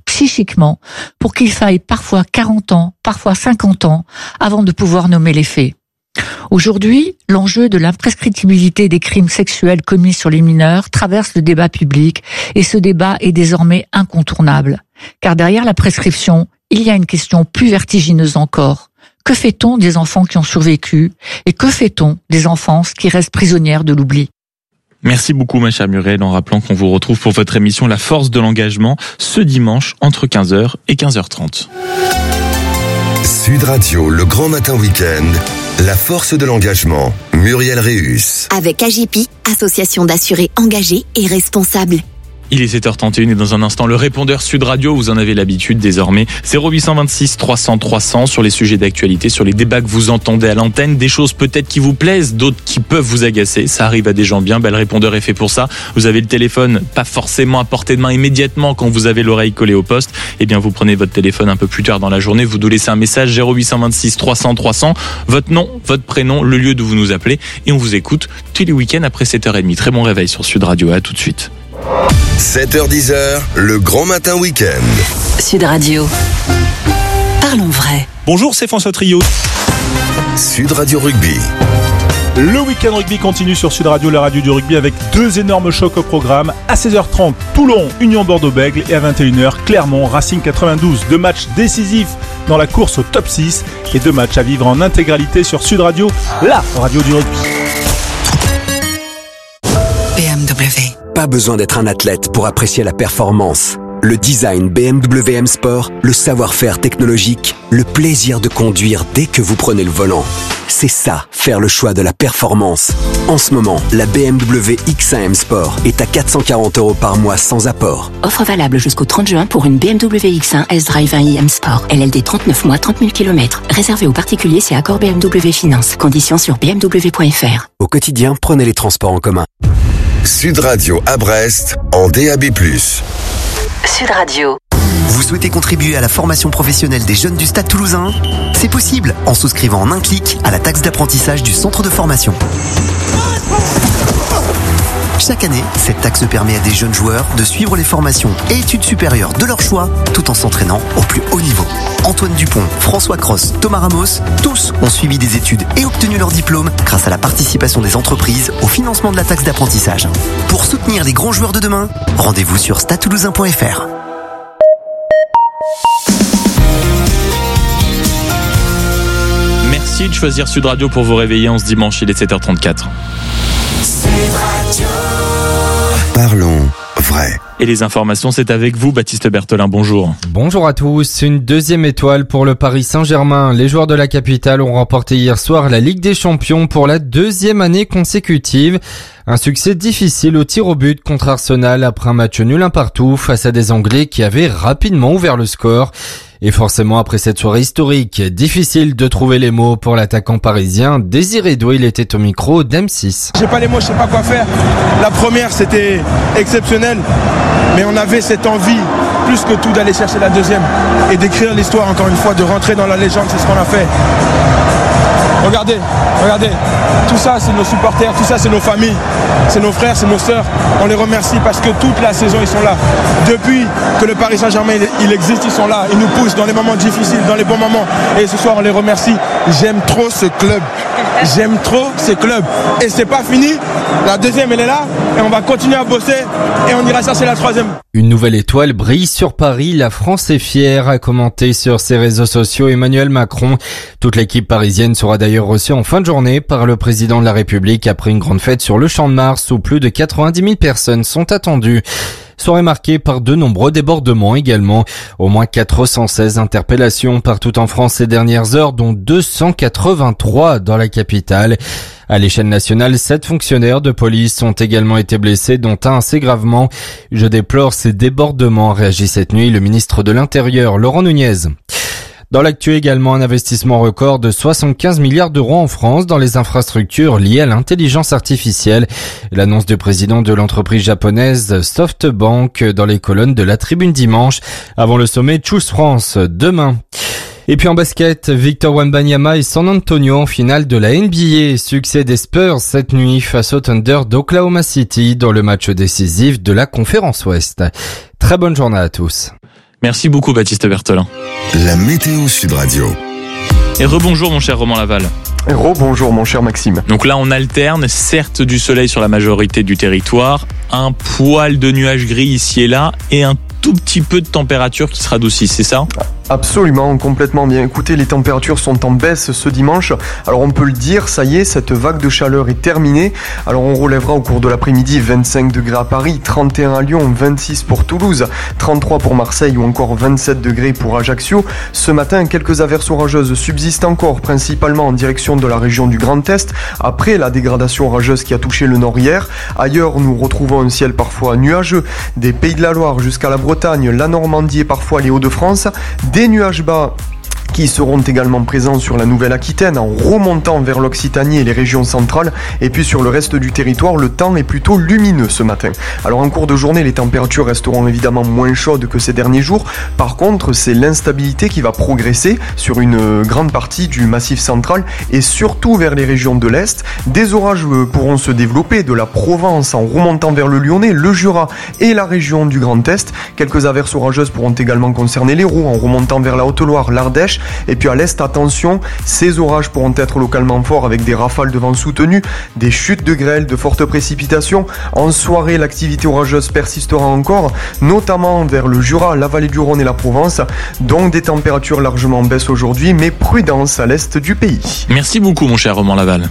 psychiquement, pour qu'il faille parfois quarante ans, parfois cinquante ans, avant de pouvoir nommer les faits. Aujourd'hui, l'enjeu de l'imprescriptibilité des crimes sexuels commis sur les mineurs traverse le débat public et ce débat est désormais incontournable. Car derrière la prescription, il y a une question plus vertigineuse encore. Que fait-on des enfants qui ont survécu et que fait-on des enfances qui restent prisonnières de l'oubli ? Merci beaucoup ma chère Muriel, en rappelant qu'on vous retrouve pour votre émission La Force de l'Engagement ce dimanche entre quinze heures et quinze heures trente. Sud Radio, le grand matin week-end, La Force de l'Engagement, Muriel Réus. Avec A J P, association d'assurés engagés et responsables. Il est sept heures trente et une et dans un instant, le répondeur Sud Radio, vous en avez l'habitude désormais, zéro huit cent vingt-six trois cents trois cents sur les sujets d'actualité, sur les débats que vous entendez à l'antenne, des choses peut-être qui vous plaisent, d'autres qui peuvent vous agacer, ça arrive à des gens bien, bah, le répondeur est fait pour ça. Vous avez le téléphone pas forcément à portée de main immédiatement quand vous avez l'oreille collée au poste, et bien vous prenez votre téléphone un peu plus tard dans la journée, vous nous laissez un message zéro huit cent vingt-six trois cents trois cents, votre nom, votre prénom, le lieu d'où vous nous appelez, et on vous écoute tous les week-ends après sept heures trente. Très bon réveil sur Sud Radio, à tout de suite. sept heures dix, le grand matin week-end. Sud Radio. Parlons vrai. Bonjour, c'est François Trio. Sud Radio Rugby. Le week-end rugby continue sur Sud Radio, la radio du rugby, avec deux énormes chocs au programme. À seize heures trente, Toulon, Union Bordeaux-Bègles, et à vingt et une heures, Clermont, Racing quatre-vingt-douze. Deux matchs décisifs dans la course au top six et deux matchs à vivre en intégralité sur Sud Radio, la radio du rugby. B M W. Pas besoin d'être un athlète pour apprécier la performance. Le design B M W M Sport, le savoir-faire technologique, le plaisir de conduire dès que vous prenez le volant. C'est ça, faire le choix de la performance. En ce moment, la B M W X un M Sport est à quatre cent quarante euros par mois sans apport. Offre valable jusqu'au trente juin pour une B M W X un S-Drive un i M Sport. L L D trente-neuf mois, trente mille kilomètres. Réservé aux particuliers, c'est accord B M W Finance. Conditions sur b m w point f r. Au quotidien, prenez les transports en commun. Sud Radio à Brest, en D A B plus. Sud Radio. Vous souhaitez contribuer à la formation professionnelle des jeunes du Stade Toulousain ? C'est possible en souscrivant en un clic à la taxe d'apprentissage du centre de formation. Chaque année, cette taxe permet à des jeunes joueurs de suivre les formations et études supérieures de leur choix tout en s'entraînant au plus haut niveau. Antoine Dupont, François Cross, Thomas Ramos, tous ont suivi des études et obtenu leur diplôme grâce à la participation des entreprises au financement de la taxe d'apprentissage. Pour soutenir les grands joueurs de demain, rendez-vous sur stade toulousain point f r. Merci de choisir Sud Radio pour vous réveiller en ce dimanche, il est sept heures trente-quatre. Parlons vrai. Et les informations, c'est avec vous, Baptiste Berthelin, bonjour. Bonjour à tous. Une deuxième étoile pour le Paris Saint-Germain. Les joueurs de la capitale ont remporté hier soir la Ligue des Champions pour la deuxième année consécutive. Un succès difficile au tir au but contre Arsenal après un match nul un partout face à des Anglais qui avaient rapidement ouvert le score. Et forcément, après cette soirée historique, difficile de trouver les mots pour l'attaquant parisien. Désiré Doué, il était au micro d'M six. J'ai pas les mots, je sais pas quoi faire. La première, c'était exceptionnel, mais on avait cette envie, plus que tout, d'aller chercher la deuxième et d'écrire l'histoire, encore une fois, de rentrer dans la légende, c'est ce qu'on a fait. Regardez, regardez, tout ça c'est nos supporters, tout ça c'est nos familles, c'est nos frères, c'est nos sœurs. On les remercie parce que toute la saison ils sont là. Depuis que le Paris Saint-Germain il existe, ils sont là, ils nous poussent dans les moments difficiles, dans les bons moments. Et ce soir on les remercie. J'aime trop ce club, j'aime trop ce club. Et c'est pas fini, la deuxième elle est là et on va continuer à bosser et on ira chercher la troisième. Une nouvelle étoile brille sur Paris, la France est fière, a commenté sur ses réseaux sociaux Emmanuel Macron. Toute l'équipe parisienne sera d'ailleurs reçue en fin de journée par le président de la République après une grande fête sur le Champ de Mars où plus de quatre-vingt-dix mille personnes sont attendues. Soirée marquée par de nombreux débordements également. Au moins quatre cent seize interpellations partout en France ces dernières heures, dont deux cent quatre-vingt-trois dans la capitale. À l'échelle nationale, sept fonctionnaires de police ont également été blessés, dont un assez gravement. Je déplore ces débordements, réagit cette nuit le ministre de l'Intérieur, Laurent Nunez. Dans l'actu également, un investissement record de soixante-quinze milliards d'euros en France dans les infrastructures liées à l'intelligence artificielle. L'annonce du président de l'entreprise japonaise SoftBank dans les colonnes de la Tribune dimanche, avant le sommet Choose France demain. Et puis en basket, Victor Wembanyama et San Antonio en finale de la N B A. Succès des Spurs cette nuit face au Thunder d'Oklahoma City dans le match décisif de la Conférence Ouest. Très bonne journée à tous. Merci beaucoup Baptiste Berthelin. La météo Sud Radio. Et rebonjour mon cher Romain Laval. Rebonjour mon cher Maxime. Donc là on alterne, certes du soleil sur la majorité du territoire, un poil de nuages gris ici et là et un tout petit peu de température qui se radoucit, c'est ça ? Absolument, complètement bien. Écoutez, les températures sont en baisse ce dimanche. Alors on peut le dire, ça y est, cette vague de chaleur est terminée. Alors on relèvera au cours de l'après-midi vingt-cinq degrés à Paris, trente et un à Lyon, vingt-six pour Toulouse, trente-trois pour Marseille ou encore vingt-sept degrés pour Ajaccio. Ce matin, quelques averses orageuses subsistent encore, principalement en direction de la région du Grand Est, après la dégradation orageuse qui a touché le nord hier. Ailleurs, nous retrouvons un ciel parfois nuageux, des Pays de la Loire jusqu'à la Bretagne, la Normandie et parfois les Hauts-de-France. Des nuages bas qui seront également présents sur la Nouvelle-Aquitaine en remontant vers l'Occitanie et les régions centrales. Et puis sur le reste du territoire, le temps est plutôt lumineux ce matin. Alors en cours de journée, les températures resteront évidemment moins chaudes que ces derniers jours. Par contre, c'est l'instabilité qui va progresser sur une grande partie du massif central et surtout vers les régions de l'Est. Des orages pourront se développer de la Provence en remontant vers le Lyonnais, le Jura et la région du Grand Est. Quelques averses orageuses pourront également concerner l'Hérault en remontant vers la Haute-Loire, l'Ardèche. Et puis à l'est, attention, ces orages pourront être localement forts avec des rafales de vent soutenues, des chutes de grêle, de fortes précipitations. En soirée, l'activité orageuse persistera encore, notamment vers le Jura, la vallée du Rhône et la Provence. Donc des températures largement en baisse aujourd'hui, mais prudence à l'est du pays. Merci beaucoup mon cher Romain Laval.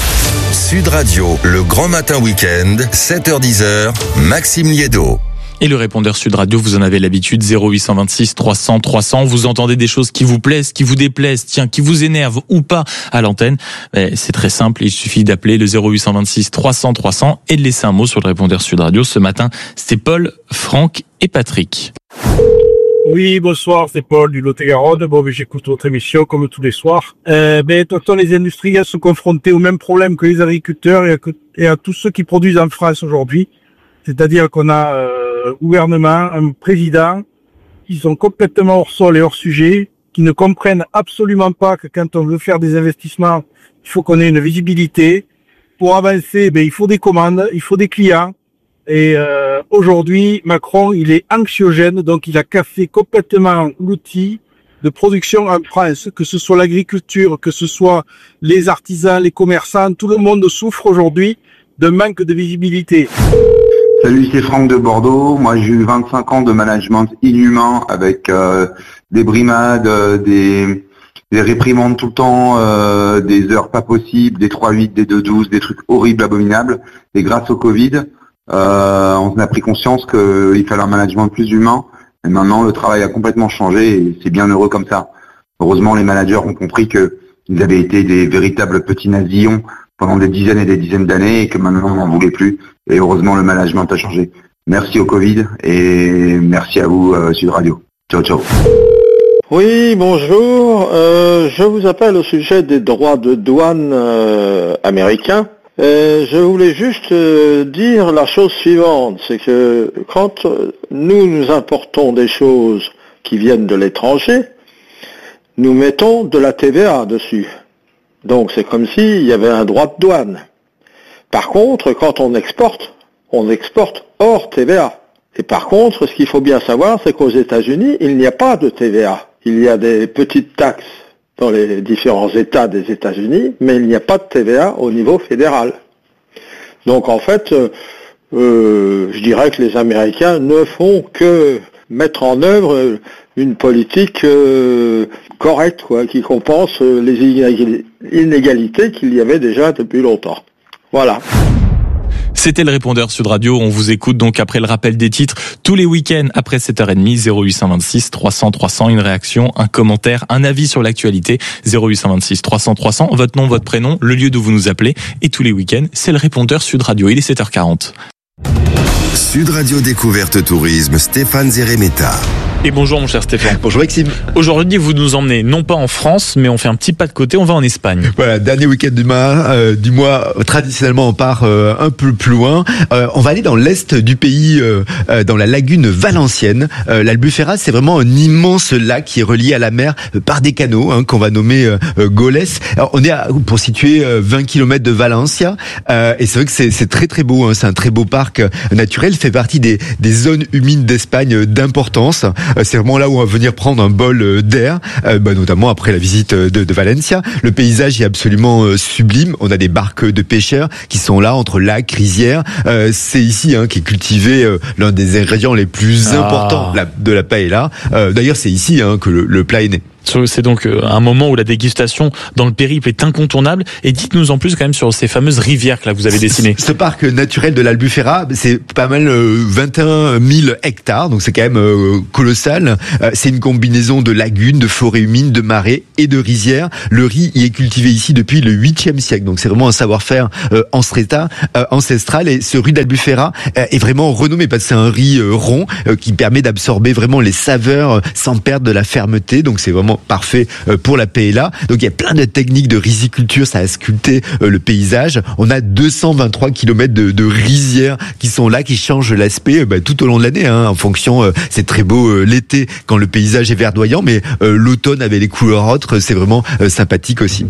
Sud Radio, le grand matin week-end, sept heures dix, Maxime Liédo. Et le répondeur Sud Radio, vous en avez l'habitude, zéro huit cent vingt-six trois cents trois cents. Vous entendez des choses qui vous plaisent, qui vous déplaisent, tiens, qui vous énervent ou pas à l'antenne. C'est très simple, il suffit d'appeler le zéro huit cent vingt-six trois cents trois cents et de laisser un mot sur le répondeur Sud Radio. Ce matin, c'est Paul, Franck et Patrick. Oui, bonsoir, c'est Paul du Lot-et-Garonne. Bon, ben, j'écoute votre émission comme tous les soirs. Euh, ben, de toute façon, les industriels sont confrontés au même problème que les agriculteurs et à, et à tous ceux qui produisent en France aujourd'hui. C'est-à-dire qu'on a euh, un gouvernement, un président qui sont complètement hors sol et hors sujet, qui ne comprennent absolument pas que quand on veut faire des investissements, il faut qu'on ait une visibilité. Pour avancer, ben, il faut des commandes, il faut des clients. Et euh, aujourd'hui, Macron, il est anxiogène, donc il a cassé complètement l'outil de production en France, que ce soit l'agriculture, que ce soit les artisans, les commerçants, tout le monde souffre aujourd'hui d'un manque de visibilité. Salut, c'est Franck de Bordeaux. Moi, j'ai eu vingt-cinq ans de management inhumain avec euh, des brimades, euh, des, des réprimandes tout le temps, euh, des heures pas possibles, des trois huit, des deux douze, des trucs horribles, abominables. Et grâce au Covid, euh, on a pris conscience qu'il fallait un management plus humain. Et maintenant, le travail a complètement changé et c'est bien heureux comme ça. Heureusement, les managers ont compris qu'ils avaient été des véritables petits nazillons pendant des dizaines et des dizaines d'années et que maintenant on n'en voulait plus. Et heureusement le management a changé. Merci au Covid et merci à vous euh, Sud Radio. Ciao ciao. Oui, bonjour. Euh, je vous appelle au sujet des droits de douane euh, américains. Euh, je voulais juste euh, dire la chose suivante, c'est que quand nous nous importons des choses qui viennent de l'étranger, nous mettons de la T V A dessus. Donc c'est comme s'il y avait un droit de douane. Par contre, quand on exporte, on exporte hors T V A. Et par contre, ce qu'il faut bien savoir, c'est qu'aux États-Unis, il n'y a pas de T V A. Il y a des petites taxes dans les différents États des États-Unis, mais il n'y a pas de T V A au niveau fédéral. Donc en fait, euh, je dirais que les Américains ne font que mettre en œuvre une politique euh, correcte, quoi, qui compense les inégalités qu'il y avait déjà depuis longtemps. Voilà. C'était le répondeur Sud Radio. On vous écoute donc après le rappel des titres tous les week-ends après sept heures trente, zéro huit cent vingt-six trois cents trois cents, une réaction, un commentaire, un avis sur l'actualité, zéro huit cent vingt-six trois cents trois cents, votre nom, votre prénom, le lieu d'où vous nous appelez et tous les week-ends, c'est le répondeur Sud Radio. Il est sept heures quarante. Sud Radio Découverte Tourisme, Stéphane Zeremeta. Et bonjour mon cher Stéphane. Bonjour Maxime. Aujourd'hui vous nous emmenez non pas en France mais on fait un petit pas de côté, on va en Espagne. Voilà, dernier week-end du mois, euh, du mois traditionnellement on part euh, un peu plus loin. Euh, on va aller dans l'est du pays, euh, euh, dans la lagune valencienne. Euh, L'Albufera, c'est vraiment un immense lac qui est relié à la mer euh, par des canaux hein, qu'on va nommer euh, euh, Goles. Alors, on est à, pour situer euh, vingt kilomètres de Valencia euh, et c'est vrai que c'est, c'est très très beau. Hein, c'est un très beau parc euh, naturel, fait partie des, des zones humides d'Espagne euh, d'importance. Euh, c'est vraiment là où on va venir prendre un bol euh, d'air, euh, bah, notamment après la visite de, de Valencia. Le paysage est absolument euh, sublime. On a des barques de pêcheurs qui sont là entre lacs, rizières. Euh, c'est ici hein, qu'est cultivé euh, l'un des ingrédients les plus ah. importants la, de la paella. Euh, d'ailleurs, c'est ici hein, que le, le plat est né. C'est donc un moment où la dégustation dans le périple est incontournable. Et dites-nous en plus quand même sur ces fameuses rivières que là vous avez dessinées. Ce parc naturel de l'Albufera, c'est pas mal euh, vingt et un mille hectares, donc c'est quand même euh, colossal. Euh, c'est une combinaison de lagunes, de forêts humides, de marais et de rizières. Le riz y est cultivé ici depuis le huitième siècle, donc c'est vraiment un savoir-faire euh, ancestral, euh, ancestral. Et ce riz d'Albufera euh, est vraiment renommé parce que c'est un riz euh, rond euh, qui permet d'absorber vraiment les saveurs euh, sans perdre de la fermeté. Donc c'est vraiment parfait pour la paella. Donc il y a plein de techniques de riziculture, ça a sculpté le paysage. On a deux cent vingt-trois kilomètres de, de rizières qui sont là, qui changent l'aspect bah, tout au long de l'année. Hein, en fonction, euh, c'est très beau euh, l'été quand le paysage est verdoyant, mais euh, l'automne avec les couleurs autres, c'est vraiment euh, sympathique aussi.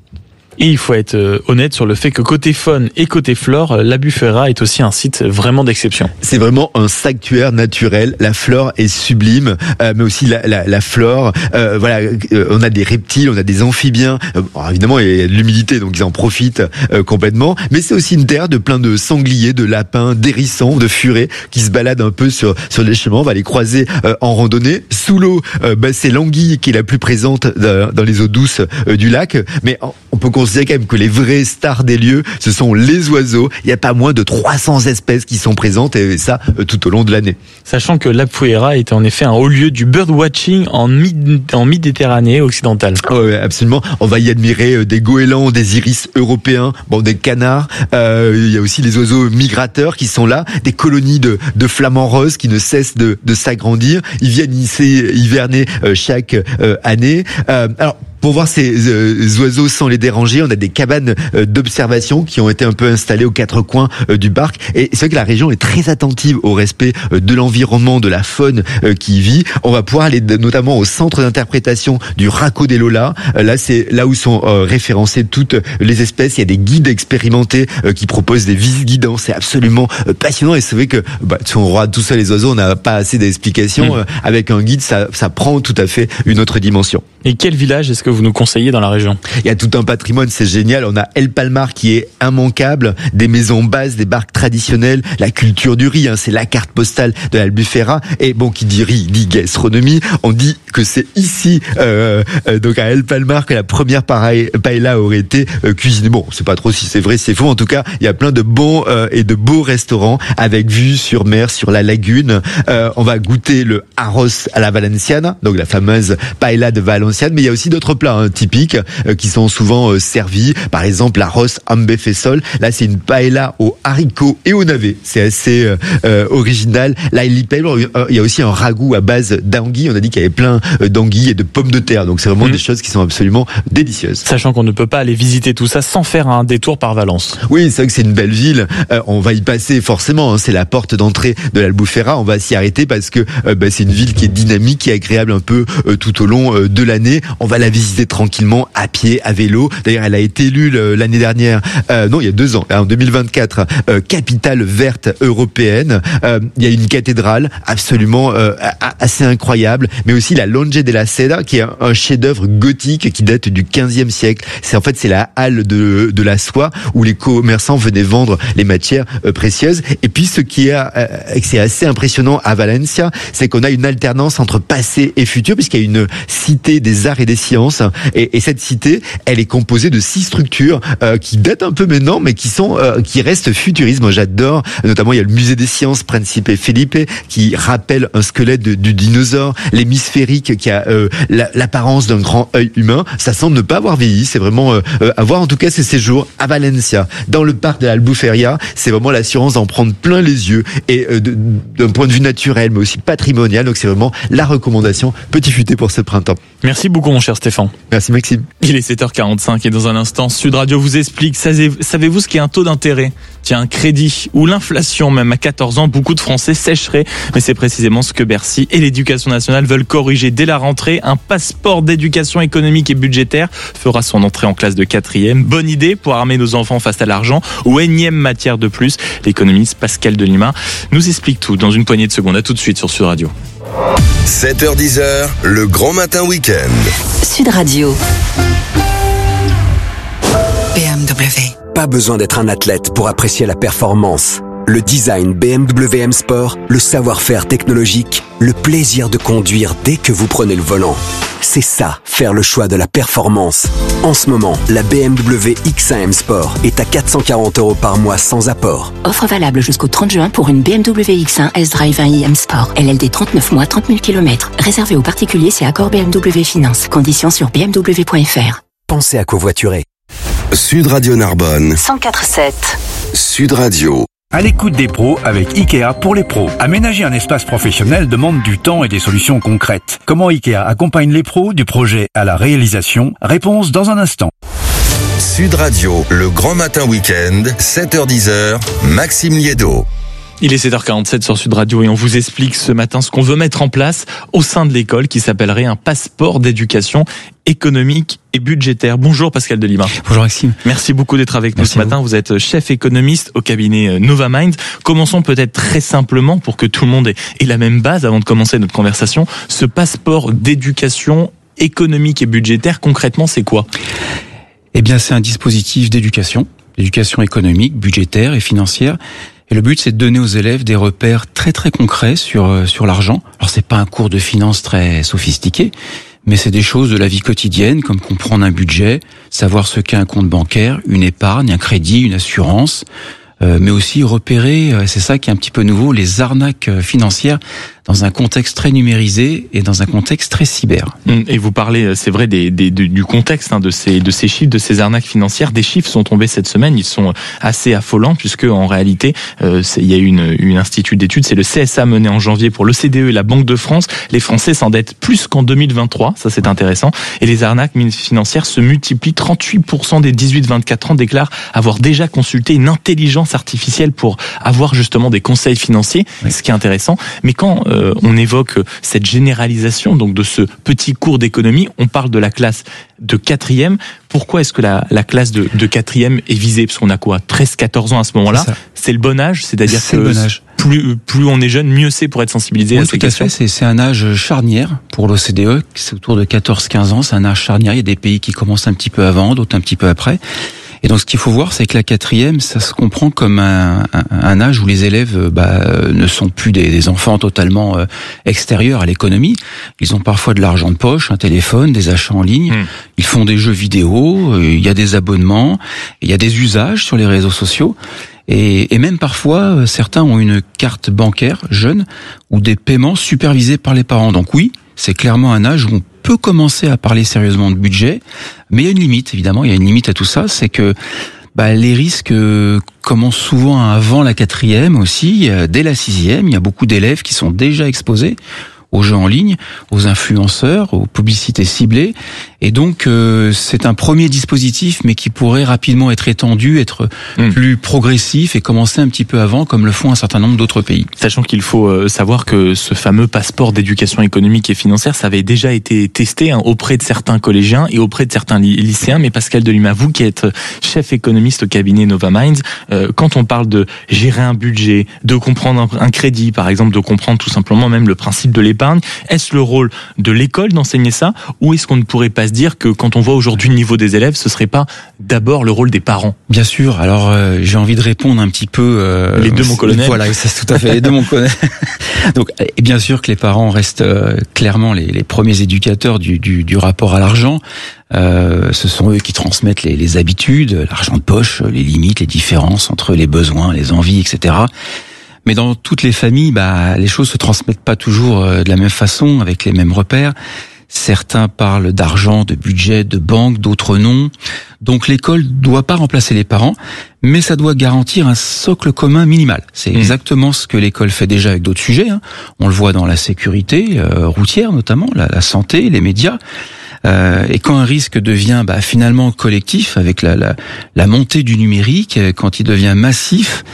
Et il faut être euh, honnête sur le fait que côté faune et côté flore, l'Albufera est aussi un site vraiment d'exception. C'est vraiment un sanctuaire naturel. La flore est sublime, euh, mais aussi la, la, la flore. Euh, voilà, euh, on a des reptiles, on a des amphibiens. Euh, bon, évidemment, il y a de l'humidité, donc ils en profitent euh, complètement. Mais c'est aussi une terre de plein de sangliers, de lapins, d'hérissons, de furets qui se baladent un peu sur sur les chemins. On va les croiser euh, en randonnée. Sous l'eau, euh, bah, c'est l'anguille qui est la plus présente dans, dans les eaux douces euh, du lac. Mais on peut considérer quand même que les vraies stars des lieux, ce sont les oiseaux. Il n'y a pas moins de trois cents espèces qui sont présentes et ça tout au long de l'année. Sachant que l'Albufera est en effet un haut lieu du birdwatching en, mid, en Méditerranée occidentale. Oui, absolument. On va y admirer des goélands, des iris européens, bon, des canards. Euh, il y a aussi les oiseaux migrateurs qui sont là, des colonies de, de flamants roses qui ne cessent de, de s'agrandir. Ils viennent ici hiverner chaque euh, année. Euh, alors, pour voir ces euh, oiseaux sans les déranger, on a des cabanes euh, d'observation qui ont été un peu installées aux quatre coins euh, du parc. Et c'est vrai que la région est très attentive au respect euh, de l'environnement, de la faune euh, qui y vit. On va pouvoir aller de, notamment au centre d'interprétation du Racco dei Lola. Euh, là, c'est là où sont euh, référencées toutes les espèces. Il y a des guides expérimentés euh, qui proposent des visites guidantes. C'est absolument euh, passionnant. Et c'est vrai que bah, si on regarde tout ça les oiseaux, on n'a pas assez d'explications. Mmh. Euh, avec un guide, ça, ça prend tout à fait une autre dimension. Et quel village est-ce que vous nous conseillez dans la région? Il y a tout un patrimoine, c'est génial. On a El Palmar qui est immanquable, des maisons basses, des barques traditionnelles, la culture du riz, hein, c'est la carte postale de l'Albufera. Et bon, qui dit riz, dit gastronomie. On dit que c'est ici, euh, euh, donc à El Palmar, que la première paella aurait été euh, cuisinée. Bon, c'est pas trop si c'est vrai, si c'est faux. En tout cas, il y a plein de bons euh, et de beaux restaurants avec vue sur mer, sur la lagune. Euh, on va goûter le arroz à la valenciana, donc la fameuse paella de Valenciennes. Mais il y a aussi d'autres plats hein, typiques euh, qui sont souvent euh, servis. Par exemple, l'arroz ambefesol. Là, c'est une paella aux haricots et aux navets. C'est assez euh, euh, original. Là, il y a aussi un ragoût à base d'anguilles. On a dit qu'il y avait plein euh, d'anguilles et de pommes de terre. Donc, c'est vraiment mmh. des choses qui sont absolument délicieuses. Sachant qu'on ne peut pas aller visiter tout ça sans faire un détour par Valence. Oui, c'est vrai que c'est une belle ville. Euh, on va y passer forcément. Hein, c'est la porte d'entrée de l'Albufera. On va s'y arrêter parce que euh, bah, c'est une ville qui est dynamique, qui est agréable un peu euh, tout au long euh, de l'année. On va la visiter tranquillement à pied, à vélo. D'ailleurs, elle a été élue l'année dernière, euh, non, il y a deux ans, en deux mille vingt-quatre, euh, capitale verte européenne. Euh, il y a une cathédrale absolument euh, assez incroyable, mais aussi la Longe della Seda, qui est un, un chef-d'œuvre gothique qui date du quinzième siècle. C'est en fait c'est la halle de de la soie où les commerçants venaient vendre les matières euh, précieuses. Et puis ce qui est, euh, c'est assez impressionnant à Valencia, c'est qu'on a une alternance entre passé et futur, puisqu'il y a une cité des arts et des sciences. Et, et cette cité, elle est composée de six structures euh, qui datent un peu maintenant, mais qui sont, euh, qui restent futuristes. Moi, j'adore. Notamment, il y a le musée des sciences Principe Felipe qui rappelle un squelette de, du dinosaure, l'hémisphérique qui a euh, la, l'apparence d'un grand œil humain. Ça semble ne pas avoir vieilli. C'est vraiment euh, avoir en tout cas ces séjours à Valencia, dans le parc de l'Albufera. C'est vraiment l'assurance d'en prendre plein les yeux et euh, de, d'un point de vue naturel, mais aussi patrimonial. Donc, c'est vraiment la recommandation. Petit futé pour ce printemps. Merci beaucoup, mon cher Stéphane. Merci, Maxime. Il est sept heures quarante-cinq et dans un instant, Sud Radio vous explique. Savez-vous ce qu'est un taux d'intérêt? Tiens, un crédit ou l'inflation, même à quatorze ans, beaucoup de Français sécheraient. Mais c'est précisément ce que Bercy et l'Éducation nationale veulent corriger dès la rentrée. Un passeport d'éducation économique et budgétaire fera son entrée en classe de quatrième. Bonne idée pour armer nos enfants face à l'argent ou énième matière de plus. L'économiste Pascal Delima nous explique tout dans une poignée de secondes. À tout de suite sur Sud Radio. sept heures dix, le grand matin week-end. Sud Radio. B M W. Pas besoin d'être un athlète pour apprécier la performance. Le design B M W M Sport, le savoir-faire technologique, le plaisir de conduire dès que vous prenez le volant. C'est ça, faire le choix de la performance. En ce moment, la B M W X un M Sport est à quatre cent quarante euros par mois sans apport. Offre valable jusqu'au trente juin pour une B M W X un S-Drive un i M Sport. L L D trente-neuf mois, trente mille kilomètres. Réservé aux particuliers, c'est accord B M W Finance. Conditions sur b m w point f r. Pensez à covoiturer. Sud Radio Narbonne. cent quatre sept. Sud Radio. À l'écoute des pros avec Ikea pour les pros. Aménager un espace professionnel demande du temps et des solutions concrètes. Comment Ikea accompagne les pros du projet à la réalisation? Réponse dans un instant. Sud Radio, le grand matin week-end, sept heures dix, Maxime Liédo. Il est sept heures quarante-sept sur Sud Radio et on vous explique ce matin ce qu'on veut mettre en place au sein de l'école qui s'appellerait un passeport d'éducation économique et budgétaire. Bonjour Pascal Delima. Bonjour Maxime. Merci beaucoup d'être avec Merci nous ce matin. Vous. vous êtes chef économiste au cabinet Novamind. Commençons peut-être très simplement pour que tout le monde ait, ait la même base avant de commencer notre conversation. Ce passeport d'éducation économique et budgétaire, concrètement, c'est quoi ? Eh bien, c'est un dispositif d'éducation, d'éducation économique, budgétaire et financière. Et le but, c'est de donner aux élèves des repères très très concrets sur sur l'argent. Alors, c'est pas un cours de finance très sophistiqué, mais c'est des choses de la vie quotidienne, comme comprendre un budget, savoir ce qu'est un compte bancaire, une épargne, un crédit, une assurance, euh, mais aussi repérer, euh, c'est ça qui est un petit peu nouveau, les arnaques financières dans un contexte très numérisé et dans un contexte très cyber. Et vous parlez, c'est vrai, des, des, du contexte hein, de ces de ces chiffres, de ces arnaques financières. Des chiffres sont tombés cette semaine, ils sont assez affolants puisque en réalité, euh, il y a une une institut d'études, c'est le C S A mené en janvier pour l'O C D E et la Banque de France. Les Français s'endettent plus qu'en deux mille vingt-trois, ça c'est intéressant. Et les arnaques financières se multiplient. trente-huit pour cent des dix-huit vingt-quatre ans déclarent avoir déjà consulté une intelligence artificielle pour avoir justement des conseils financiers, oui. Ce qui est intéressant. Mais quand euh, on évoque cette généralisation donc de ce petit cours d'économie, on parle de la classe de quatrième. Pourquoi est-ce que la, la classe de, de quatrième est visée? Parce qu'on a quoi, treize quatorze ans à ce moment-là. C'est, c'est le bon âge, c'est-à-dire c'est que le bon âge. Plus, plus on est jeune, mieux c'est pour être sensibilisé oui, à ces questions. Tout à fait, c'est, c'est un âge charnière pour l'O C D E, c'est autour de quatorze quinze ans, c'est un âge charnière. Il y a des pays qui commencent un petit peu avant, d'autres un petit peu après. Et donc, ce qu'il faut voir, c'est que la quatrième, ça se comprend comme un, un, un âge où les élèves bah, ne sont plus des, des enfants totalement euh, extérieurs à l'économie. Ils ont parfois de l'argent de poche, un téléphone, des achats en ligne. Mmh. Ils font des jeux vidéo, euh, il y a des abonnements, il y a des usages sur les réseaux sociaux. Et, et même parfois, euh, certains ont une carte bancaire jeune ou des paiements supervisés par les parents. Donc oui, c'est clairement un âge où on peut commencer à parler sérieusement de budget, mais il y a une limite, évidemment, il y a une limite à tout ça, c'est que bah, les risques euh, commencent souvent avant la quatrième aussi, euh, dès la sixième, il y a beaucoup d'élèves qui sont déjà exposés aux jeux en ligne, aux influenceurs, aux publicités ciblées. Et donc, euh, c'est un premier dispositif, mais qui pourrait rapidement être étendu, être mmh. plus progressif et commencer un petit peu avant, comme le font un certain nombre d'autres pays. Sachant qu'il faut savoir que ce fameux passeport d'éducation économique et financière, ça avait déjà été testé hein, auprès de certains collégiens et auprès de certains lycéens. Mais Pascal Delima, vous qui êtes chef économiste au cabinet Novamind, euh, quand on parle de gérer un budget, de comprendre un, un crédit, par exemple, de comprendre tout simplement même le principe de l'épargne, est-ce le rôle de l'école d'enseigner ça, ou est-ce qu'on ne pourrait pas se dire que quand on voit aujourd'hui le niveau des élèves, ce serait pas d'abord le rôle des parents? Bien sûr. Alors euh, j'ai envie de répondre un petit peu. Euh, les deux mon colonel. Voilà, c'est tout à fait les deux mon colonel. Donc, et bien sûr que les parents restent euh, clairement les, les premiers éducateurs du, du, du rapport à l'argent. Euh, ce sont eux qui transmettent les, les habitudes, l'argent de poche, les limites, les différences entre les besoins, les envies, et cetera. Mais dans toutes les familles, bah, les choses se transmettent pas toujours de la même façon, avec les mêmes repères. Certains parlent d'argent, de budget, de banque, d'autres non. Donc l'école doit pas remplacer les parents, mais ça doit garantir un socle commun minimal. C'est mmh. exactement ce que l'école fait déjà avec d'autres sujets. Hein. On le voit dans la sécurité euh, routière notamment, la, la santé, les médias. Euh, et quand un risque devient bah, finalement collectif, avec la, la, la montée du numérique, quand il devient massif,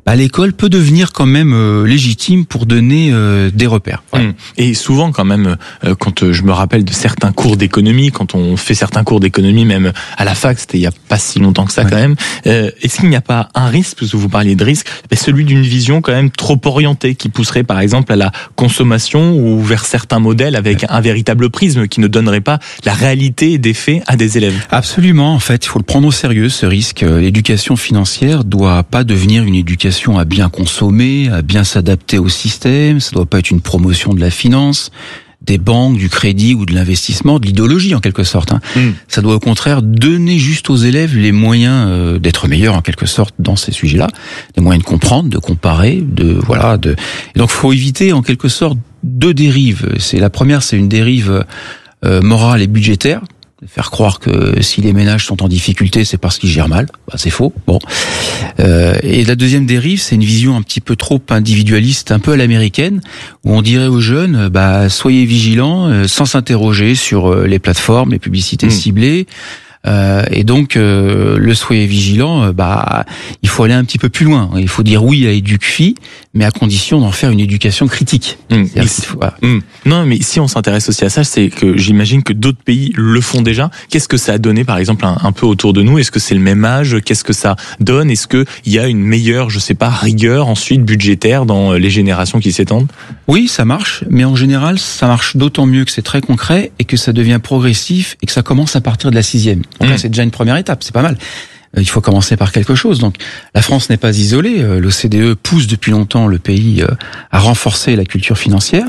bah, l'école peut devenir quand même euh, légitime pour donner euh, des repères. Ouais. Mmh. Et souvent quand même, euh, quand euh, je me rappelle de certains cours d'économie, quand on fait certains cours d'économie, même à la fac, c'était il y a pas si longtemps que ça ouais. quand même, euh, est-ce qu'il n'y a pas un risque, parce que vous parliez de risque, bah, celui d'une vision quand même trop orientée, qui pousserait par exemple à la consommation ou vers certains modèles avec ouais. un véritable prisme qui ne donnerait pas la réalité des faits à des élèves? Absolument, en fait, il faut le prendre au sérieux ce risque. L'éducation financière doit pas devenir une éducation à bien consommer, à bien s'adapter au système, ça doit pas être une promotion de la finance, des banques, du crédit ou de l'investissement, de l'idéologie en quelque sorte. Hein. Mm. Ça doit au contraire donner juste aux élèves les moyens euh, d'être meilleurs en quelque sorte dans ces sujets-là, les moyens de comprendre, de comparer, de voilà. De... Et donc, faut éviter en quelque sorte deux dérives. C'est la première, c'est une dérive euh, morale et budgétaire. Faire croire que si les ménages sont en difficulté, c'est parce qu'ils gèrent mal. Bah, c'est faux. Bon. Euh, et la deuxième dérive, c'est une vision un petit peu trop individualiste, un peu à l'américaine, où on dirait aux jeunes, bah, soyez vigilants, euh, sans s'interroger sur euh, les plateformes, les publicités mmh. ciblées. Euh, et donc, euh, le soyez vigilant, euh, bah, il faut aller un petit peu plus loin. Il faut dire oui à EducFi, mais à condition d'en faire une éducation critique. Mmh. Faut, voilà. mmh. Non, mais si on s'intéresse aussi à ça, c'est que j'imagine que d'autres pays le font déjà. Qu'est-ce que ça a donné, par exemple, un, un peu autour de nous? Est-ce que c'est le même âge? Qu'est-ce que ça donne? Est-ce que il y a une meilleure, je sais pas, rigueur ensuite budgétaire dans les générations qui s'étendent? Oui, ça marche, mais en général, ça marche d'autant mieux que c'est très concret et que ça devient progressif et que ça commence à partir de la sixième. Donc là, c'est déjà une première étape, c'est pas mal. Il faut commencer par quelque chose. Donc, la France n'est pas isolée. L'O C D E pousse depuis longtemps le pays à renforcer la culture financière.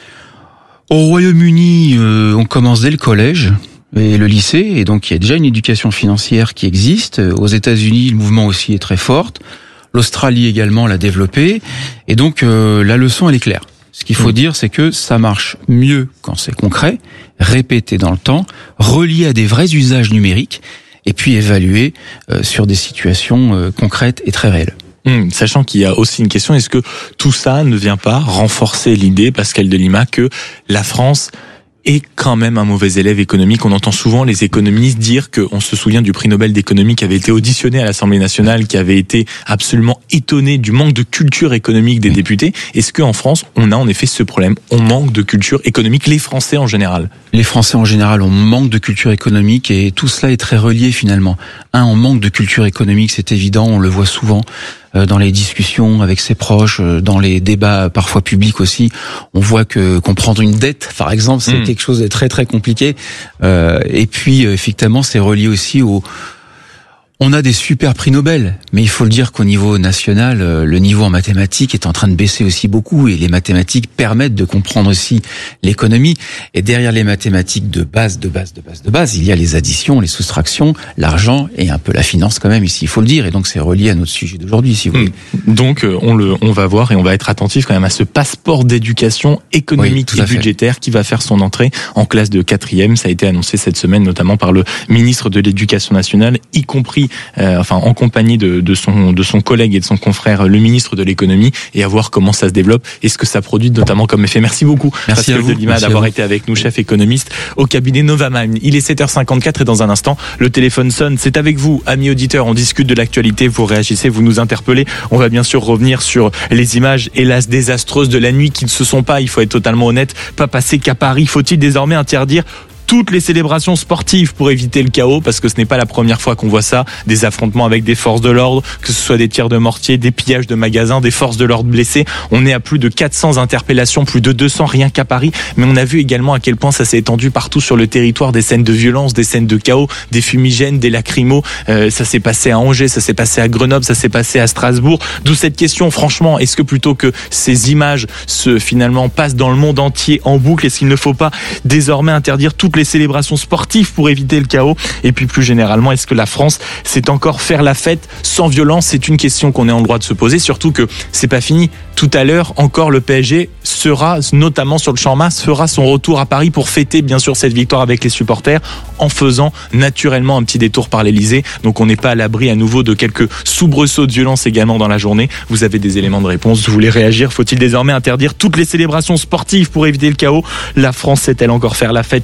Au Royaume-Uni, on commence dès le collège et le lycée, et donc il y a déjà une éducation financière qui existe. Aux États-Unis, le mouvement aussi est très fort. L'Australie également l'a développé. Et donc, la leçon, elle est claire. Ce qu'il faut mmh. dire, c'est que ça marche mieux quand c'est concret, répété dans le temps, relié à des vrais usages numériques, et puis évalué euh, sur des situations euh, concrètes et très réelles. Mmh, sachant qu'il y a aussi une question, est-ce que tout ça ne vient pas renforcer l'idée, Pascal Delima, que la France est quand même un mauvais élève économique? On entend souvent les économistes dire que, on se souvient du prix Nobel d'économie qui avait été auditionné à l'Assemblée nationale, qui avait été absolument étonné du manque de culture économique des députés. Est-ce qu'en France, on a en effet ce problème? On manque de culture économique, les Français en général? Les Français en général, on manque de culture économique et tout cela est très relié finalement. Un, on manque de culture économique, c'est évident, on le voit souvent dans les discussions avec ses proches, dans les débats parfois publics aussi. On voit que comprendre une dette, par exemple, c'est mmh. quelque chose de très très compliqué. Euh, et puis, effectivement, c'est relié aussi au... On a des super prix Nobel, mais il faut le dire qu'au niveau national, le niveau en mathématiques est en train de baisser aussi beaucoup, et les mathématiques permettent de comprendre aussi l'économie. Et derrière les mathématiques de base, de base, de base, de base, il y a les additions, les soustractions, l'argent et un peu la finance quand même ici, il faut le dire. Et donc c'est relié à notre sujet d'aujourd'hui, si vous voulez. Donc on le, on va voir et on va être attentif quand même à ce passeport d'éducation économique oui, et budgétaire qui va faire son entrée en classe de quatrième. Ça a été annoncé cette semaine, notamment par le ministre de l'Éducation nationale, y compris Euh, enfin en compagnie de, de son de son collègue et de son confrère, le ministre de l'économie, et à voir comment ça se développe et ce que ça produit notamment comme effet. Merci beaucoup, Merci Pascal Delima, d'avoir été avec nous, chef économiste au cabinet Novamind. Il est sept heures cinquante-quatre et dans un instant, le téléphone sonne. C'est avec vous, amis auditeurs. On discute de l'actualité, vous réagissez, vous nous interpellez. On va bien sûr revenir sur les images, hélas, désastreuses de la nuit qui ne se sont pas, il faut être totalement honnête, pas passées qu'à Paris. Faut-il désormais interdire toutes les célébrations sportives pour éviter le chaos, parce que ce n'est pas la première fois qu'on voit ça, des affrontements avec des forces de l'ordre, que ce soit des tirs de mortier, des pillages de magasins, des forces de l'ordre blessées. On est à plus de quatre cents interpellations, plus de deux cents rien qu'à Paris, mais on a vu également à quel point ça s'est étendu partout sur le territoire, des scènes de violence, des scènes de chaos, des fumigènes, des lacrymos. Euh, ça s'est passé à Angers, ça s'est passé à Grenoble, ça s'est passé à Strasbourg. D'où cette question, franchement, est-ce que plutôt que ces images se finalement passent dans le monde entier en boucle, est-ce qu'il ne faut pas désormais interdire toutes les célébrations sportives pour éviter le chaos? Et puis plus généralement, est-ce que la France sait encore faire la fête sans violence? C'est une question qu'on est en droit de se poser, surtout que c'est pas fini. Tout à l'heure, encore le P S G sera, notamment sur le Champ Mars, fera son retour à Paris pour fêter bien sûr cette victoire avec les supporters, en faisant naturellement un petit détour par l'Elysée. Donc on n'est pas à l'abri à nouveau de quelques soubresauts de violence également dans la journée. Vous avez des éléments de réponse, vous voulez réagir? Faut-il désormais interdire toutes les célébrations sportives pour éviter le chaos? La France sait-elle encore faire la fête sans violence?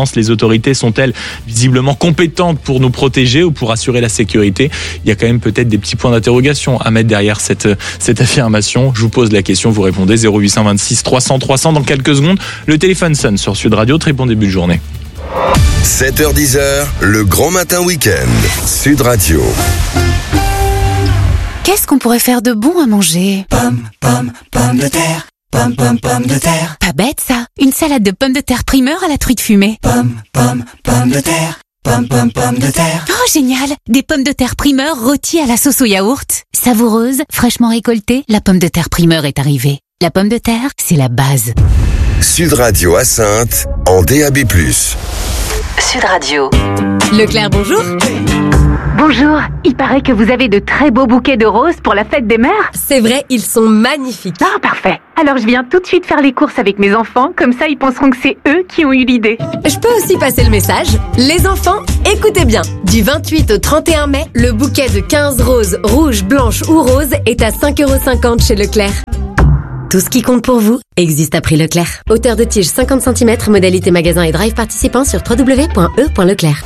violence. Les autorités sont-elles visiblement compétentes pour nous protéger ou pour assurer la sécurité? Il y a quand même peut-être des petits points d'interrogation à mettre derrière cette, cette affirmation. Je vous pose la question, vous répondez zéro huit deux six trois cents trois cents dans quelques secondes. Le téléphone sonne sur Sud Radio. Très bon début de journée. sept heures dix, le grand matin week-end. Sud Radio. Qu'est-ce qu'on pourrait faire de bon à manger? Pomme, pomme, pomme de terre. Pomme, pomme, pomme de terre. Pas bête ça. Une salade de pommes de terre primeur à la truite fumée. Pomme, pomme, pomme de terre. Pomme, pomme, pomme de terre. Oh génial. Des pommes de terre primeur rôties à la sauce au yaourt. Savoureuse, fraîchement récoltée, la pomme de terre primeur est arrivée. La pomme de terre, c'est la base. Sud Radio à Saintes, en D A B plus. Sud Radio. Leclerc, bonjour. Bonjour, il paraît que vous avez de très beaux bouquets de roses pour la fête des mères. C'est vrai, ils sont magnifiques. Ah, parfait. Alors je viens tout de suite faire les courses avec mes enfants, comme ça ils penseront que c'est eux qui ont eu l'idée. Je peux aussi passer le message. Les enfants, écoutez bien. Du vingt-huit au trente et un mai, le bouquet de quinze roses, rouges, blanches ou roses est à cinq euros cinquante chez Leclerc. Tout ce qui compte pour vous existe à prix Leclerc. Hauteur de tige cinquante centimètres, modalité magasin et drive participant sur w w w point e point leclerc.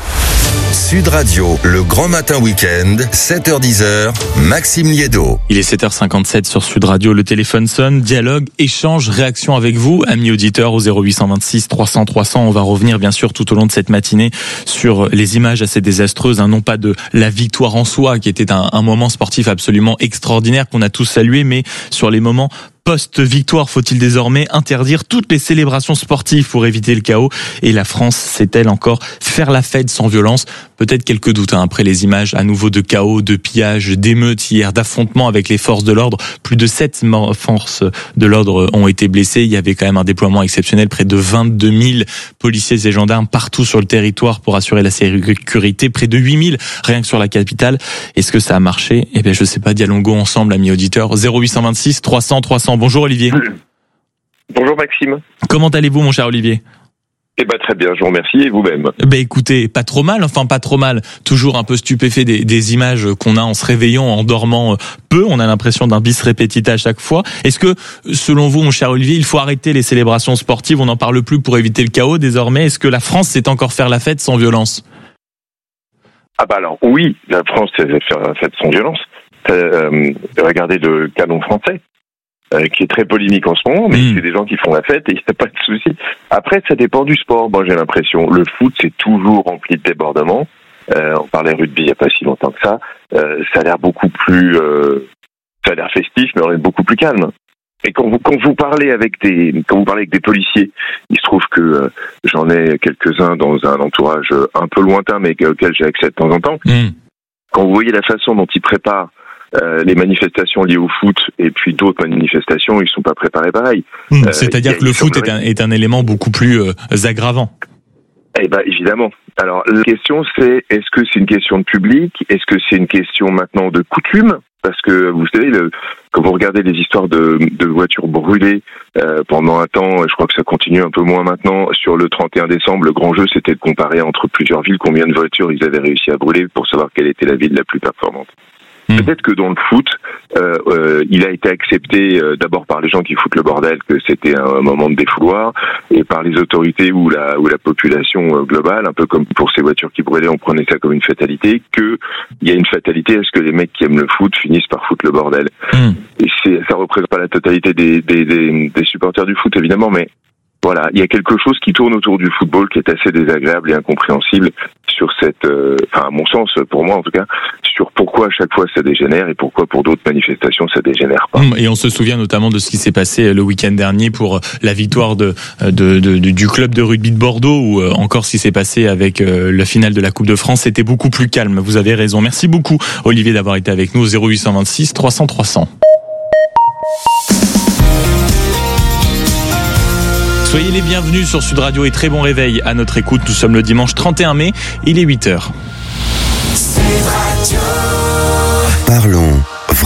Sud Radio, le grand matin week-end, sept heures dix, Maxime Liédo. Il est sept heures cinquante-sept sur Sud Radio, le téléphone sonne, dialogue, échange, réaction avec vous, amis auditeurs au zéro huit deux six trois cents trois cents. On va revenir bien sûr tout au long de cette matinée sur les images assez désastreuses, hein, non pas de la victoire en soi qui était un, un moment sportif absolument extraordinaire qu'on a tous salué, mais sur les moments post-victoire. Faut-il désormais interdire toutes les célébrations sportives pour éviter le chaos? Et la France sait-elle encore faire la fête sans violence? Peut-être quelques doutes hein, après les images à nouveau de chaos, de pillage, d'émeutes hier, d'affrontements avec les forces de l'ordre. Plus de sept forces de l'ordre ont été blessées. Il y avait quand même un déploiement exceptionnel, près de vingt-deux mille policiers et gendarmes partout sur le territoire pour assurer la sécurité. Près de huit mille rien que sur la capitale. Est-ce que ça a marché? Eh bien, je sais pas. Dialoguons ensemble, amis auditeurs. zéro huit deux six trois cents trois cents. Bonjour Olivier. Bonjour Maxime. Comment allez-vous mon cher Olivier? Eh ben très bien, je vous remercie et vous-même. Ben écoutez, pas trop mal, enfin pas trop mal. Toujours un peu stupéfait des, des images qu'on a en se réveillant, en dormant peu. On a l'impression d'un bis repetita à chaque fois. Est-ce que, selon vous, mon cher Olivier, il faut arrêter les célébrations sportives? On n'en parle plus pour éviter le chaos désormais. Est-ce que la France sait encore faire la fête sans violence? Ah bah alors oui, la France sait faire la fête sans violence. Euh, regardez le canon français. Euh, qui est très polémique en ce moment, mais mmh. c'est des gens qui font la fête et il n'y a pas de souci. Après, ça dépend du sport. Moi, j'ai l'impression, le foot, c'est toujours rempli de débordements. Euh, on parlait rugby il n'y a pas si longtemps que ça. Euh, ça a l'air beaucoup plus, euh, ça a l'air festif, mais on est beaucoup plus calme. Et quand vous quand vous parlez avec des quand vous parlez avec des policiers, il se trouve que euh, j'en ai quelques-uns dans un entourage un peu lointain, mais auquel j'ai accès de temps en temps. Mmh. Quand vous voyez la façon dont ils préparent Euh, les manifestations liées au foot et puis d'autres manifestations, ils sont pas préparés pareil. Mmh, euh, c'est-à-dire que le foot est un, est un élément beaucoup plus euh, aggravant. Eh ben évidemment. Alors la question c'est, est-ce que c'est une question de public? Est-ce que c'est une question maintenant de coutume? Parce que vous savez, le, quand vous regardez les histoires de, de voitures brûlées euh, pendant un temps, je crois que ça continue un peu moins maintenant, sur le trente et un décembre, le grand jeu c'était de comparer entre plusieurs villes combien de voitures ils avaient réussi à brûler pour savoir quelle était la ville la plus performante. Peut-être que dans le foot, euh, euh, il a été accepté euh, d'abord par les gens qui foutent le bordel que c'était un moment de défouloir, et par les autorités ou la ou la population euh, globale, un peu comme pour ces voitures qui brûlaient, on prenait ça comme une fatalité, que il y a une fatalité à ce que les mecs qui aiment le foot finissent par foutre le bordel. Mmh. Et c'est, ça représente pas la totalité des, des, des, des supporters du foot évidemment, mais voilà, il y a quelque chose qui tourne autour du football qui est assez désagréable et incompréhensible sur cette, euh, enfin à mon sens, pour moi en tout cas, sur pourquoi à chaque fois ça dégénère et pourquoi pour d'autres manifestations ça dégénère pas. Et on se souvient notamment de ce qui s'est passé le week-end dernier pour la victoire de, de, de, de du club de rugby de Bordeaux, ou encore ce qui s'est passé avec la finale de la Coupe de France. C'était beaucoup plus calme. Vous avez raison. Merci beaucoup Olivier d'avoir été avec nous au zéro huit deux six trois cents trois cents. Soyez les bienvenus sur Sud Radio et très bon réveil à notre écoute. Nous sommes le dimanche trente et un mai, il est huit heures. Parlons vrai.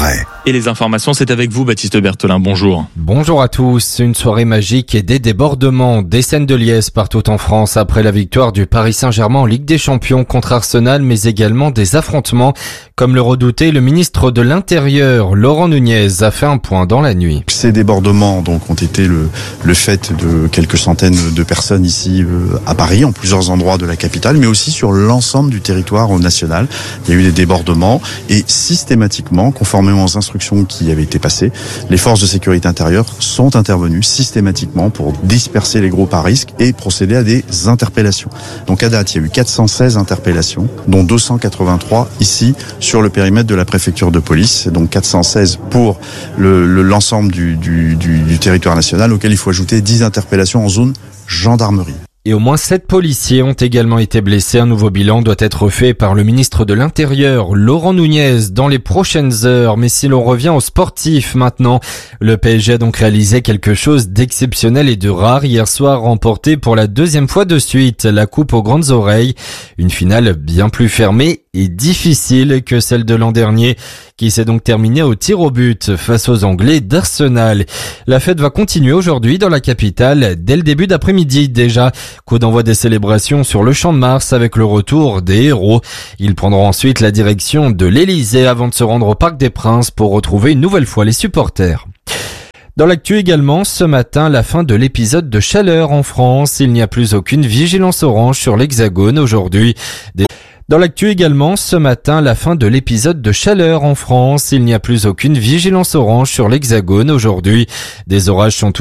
Et les informations, c'est avec vous, Baptiste Berthelin. Bonjour. Bonjour à tous. Une soirée magique et des débordements, des scènes de liesse partout en France après la victoire du Paris Saint-Germain en Ligue des Champions contre Arsenal, mais également des affrontements. Comme le redoutait le ministre de l'Intérieur, Laurent Nunez, a fait un point dans la nuit. Ces débordements donc ont été le, le fait de quelques centaines de personnes ici euh, à Paris, en plusieurs endroits de la capitale, mais aussi sur l'ensemble du territoire national. Il y a eu des débordements et systématiquement, conformément aux instructions qui avaient été passées, les forces de sécurité intérieure sont intervenues systématiquement pour disperser les groupes à risque et procéder à des interpellations. Donc à date, il y a eu quatre cent seize interpellations, dont deux cent quatre-vingt-trois ici sur le périmètre de la préfecture de police, donc quatre cent seize pour le, le, l'ensemble du, du, du, du territoire national, auquel il faut ajouter dix interpellations en zone gendarmerie. Et au moins sept policiers ont également été blessés. Un nouveau bilan doit être fait par le ministre de l'Intérieur, Laurent Nunez, dans les prochaines heures. Mais si l'on revient aux sportifs maintenant, le P S G a donc réalisé quelque chose d'exceptionnel et de rare hier soir, remporté pour la deuxième fois de suite la coupe aux grandes oreilles. Une finale bien plus fermée et difficile que celle de l'an dernier, qui s'est donc terminée au tir au but face aux Anglais d'Arsenal. La fête va continuer aujourd'hui dans la capitale, dès le début d'après-midi déjà. Coup d'envoi des célébrations sur le Champ de Mars avec le retour des héros. Ils prendront ensuite la direction de l'Elysée avant de se rendre au Parc des Princes pour retrouver une nouvelle fois les supporters. Dans l'actu également, ce matin, la fin de l'épisode de chaleur en France. Il n'y a plus aucune vigilance orange sur l'Hexagone aujourd'hui. Des... Dans l'actu également, ce matin, la fin de l'épisode de chaleur en France. Il n'y a plus aucune vigilance orange sur l'Hexagone aujourd'hui. Des orages sont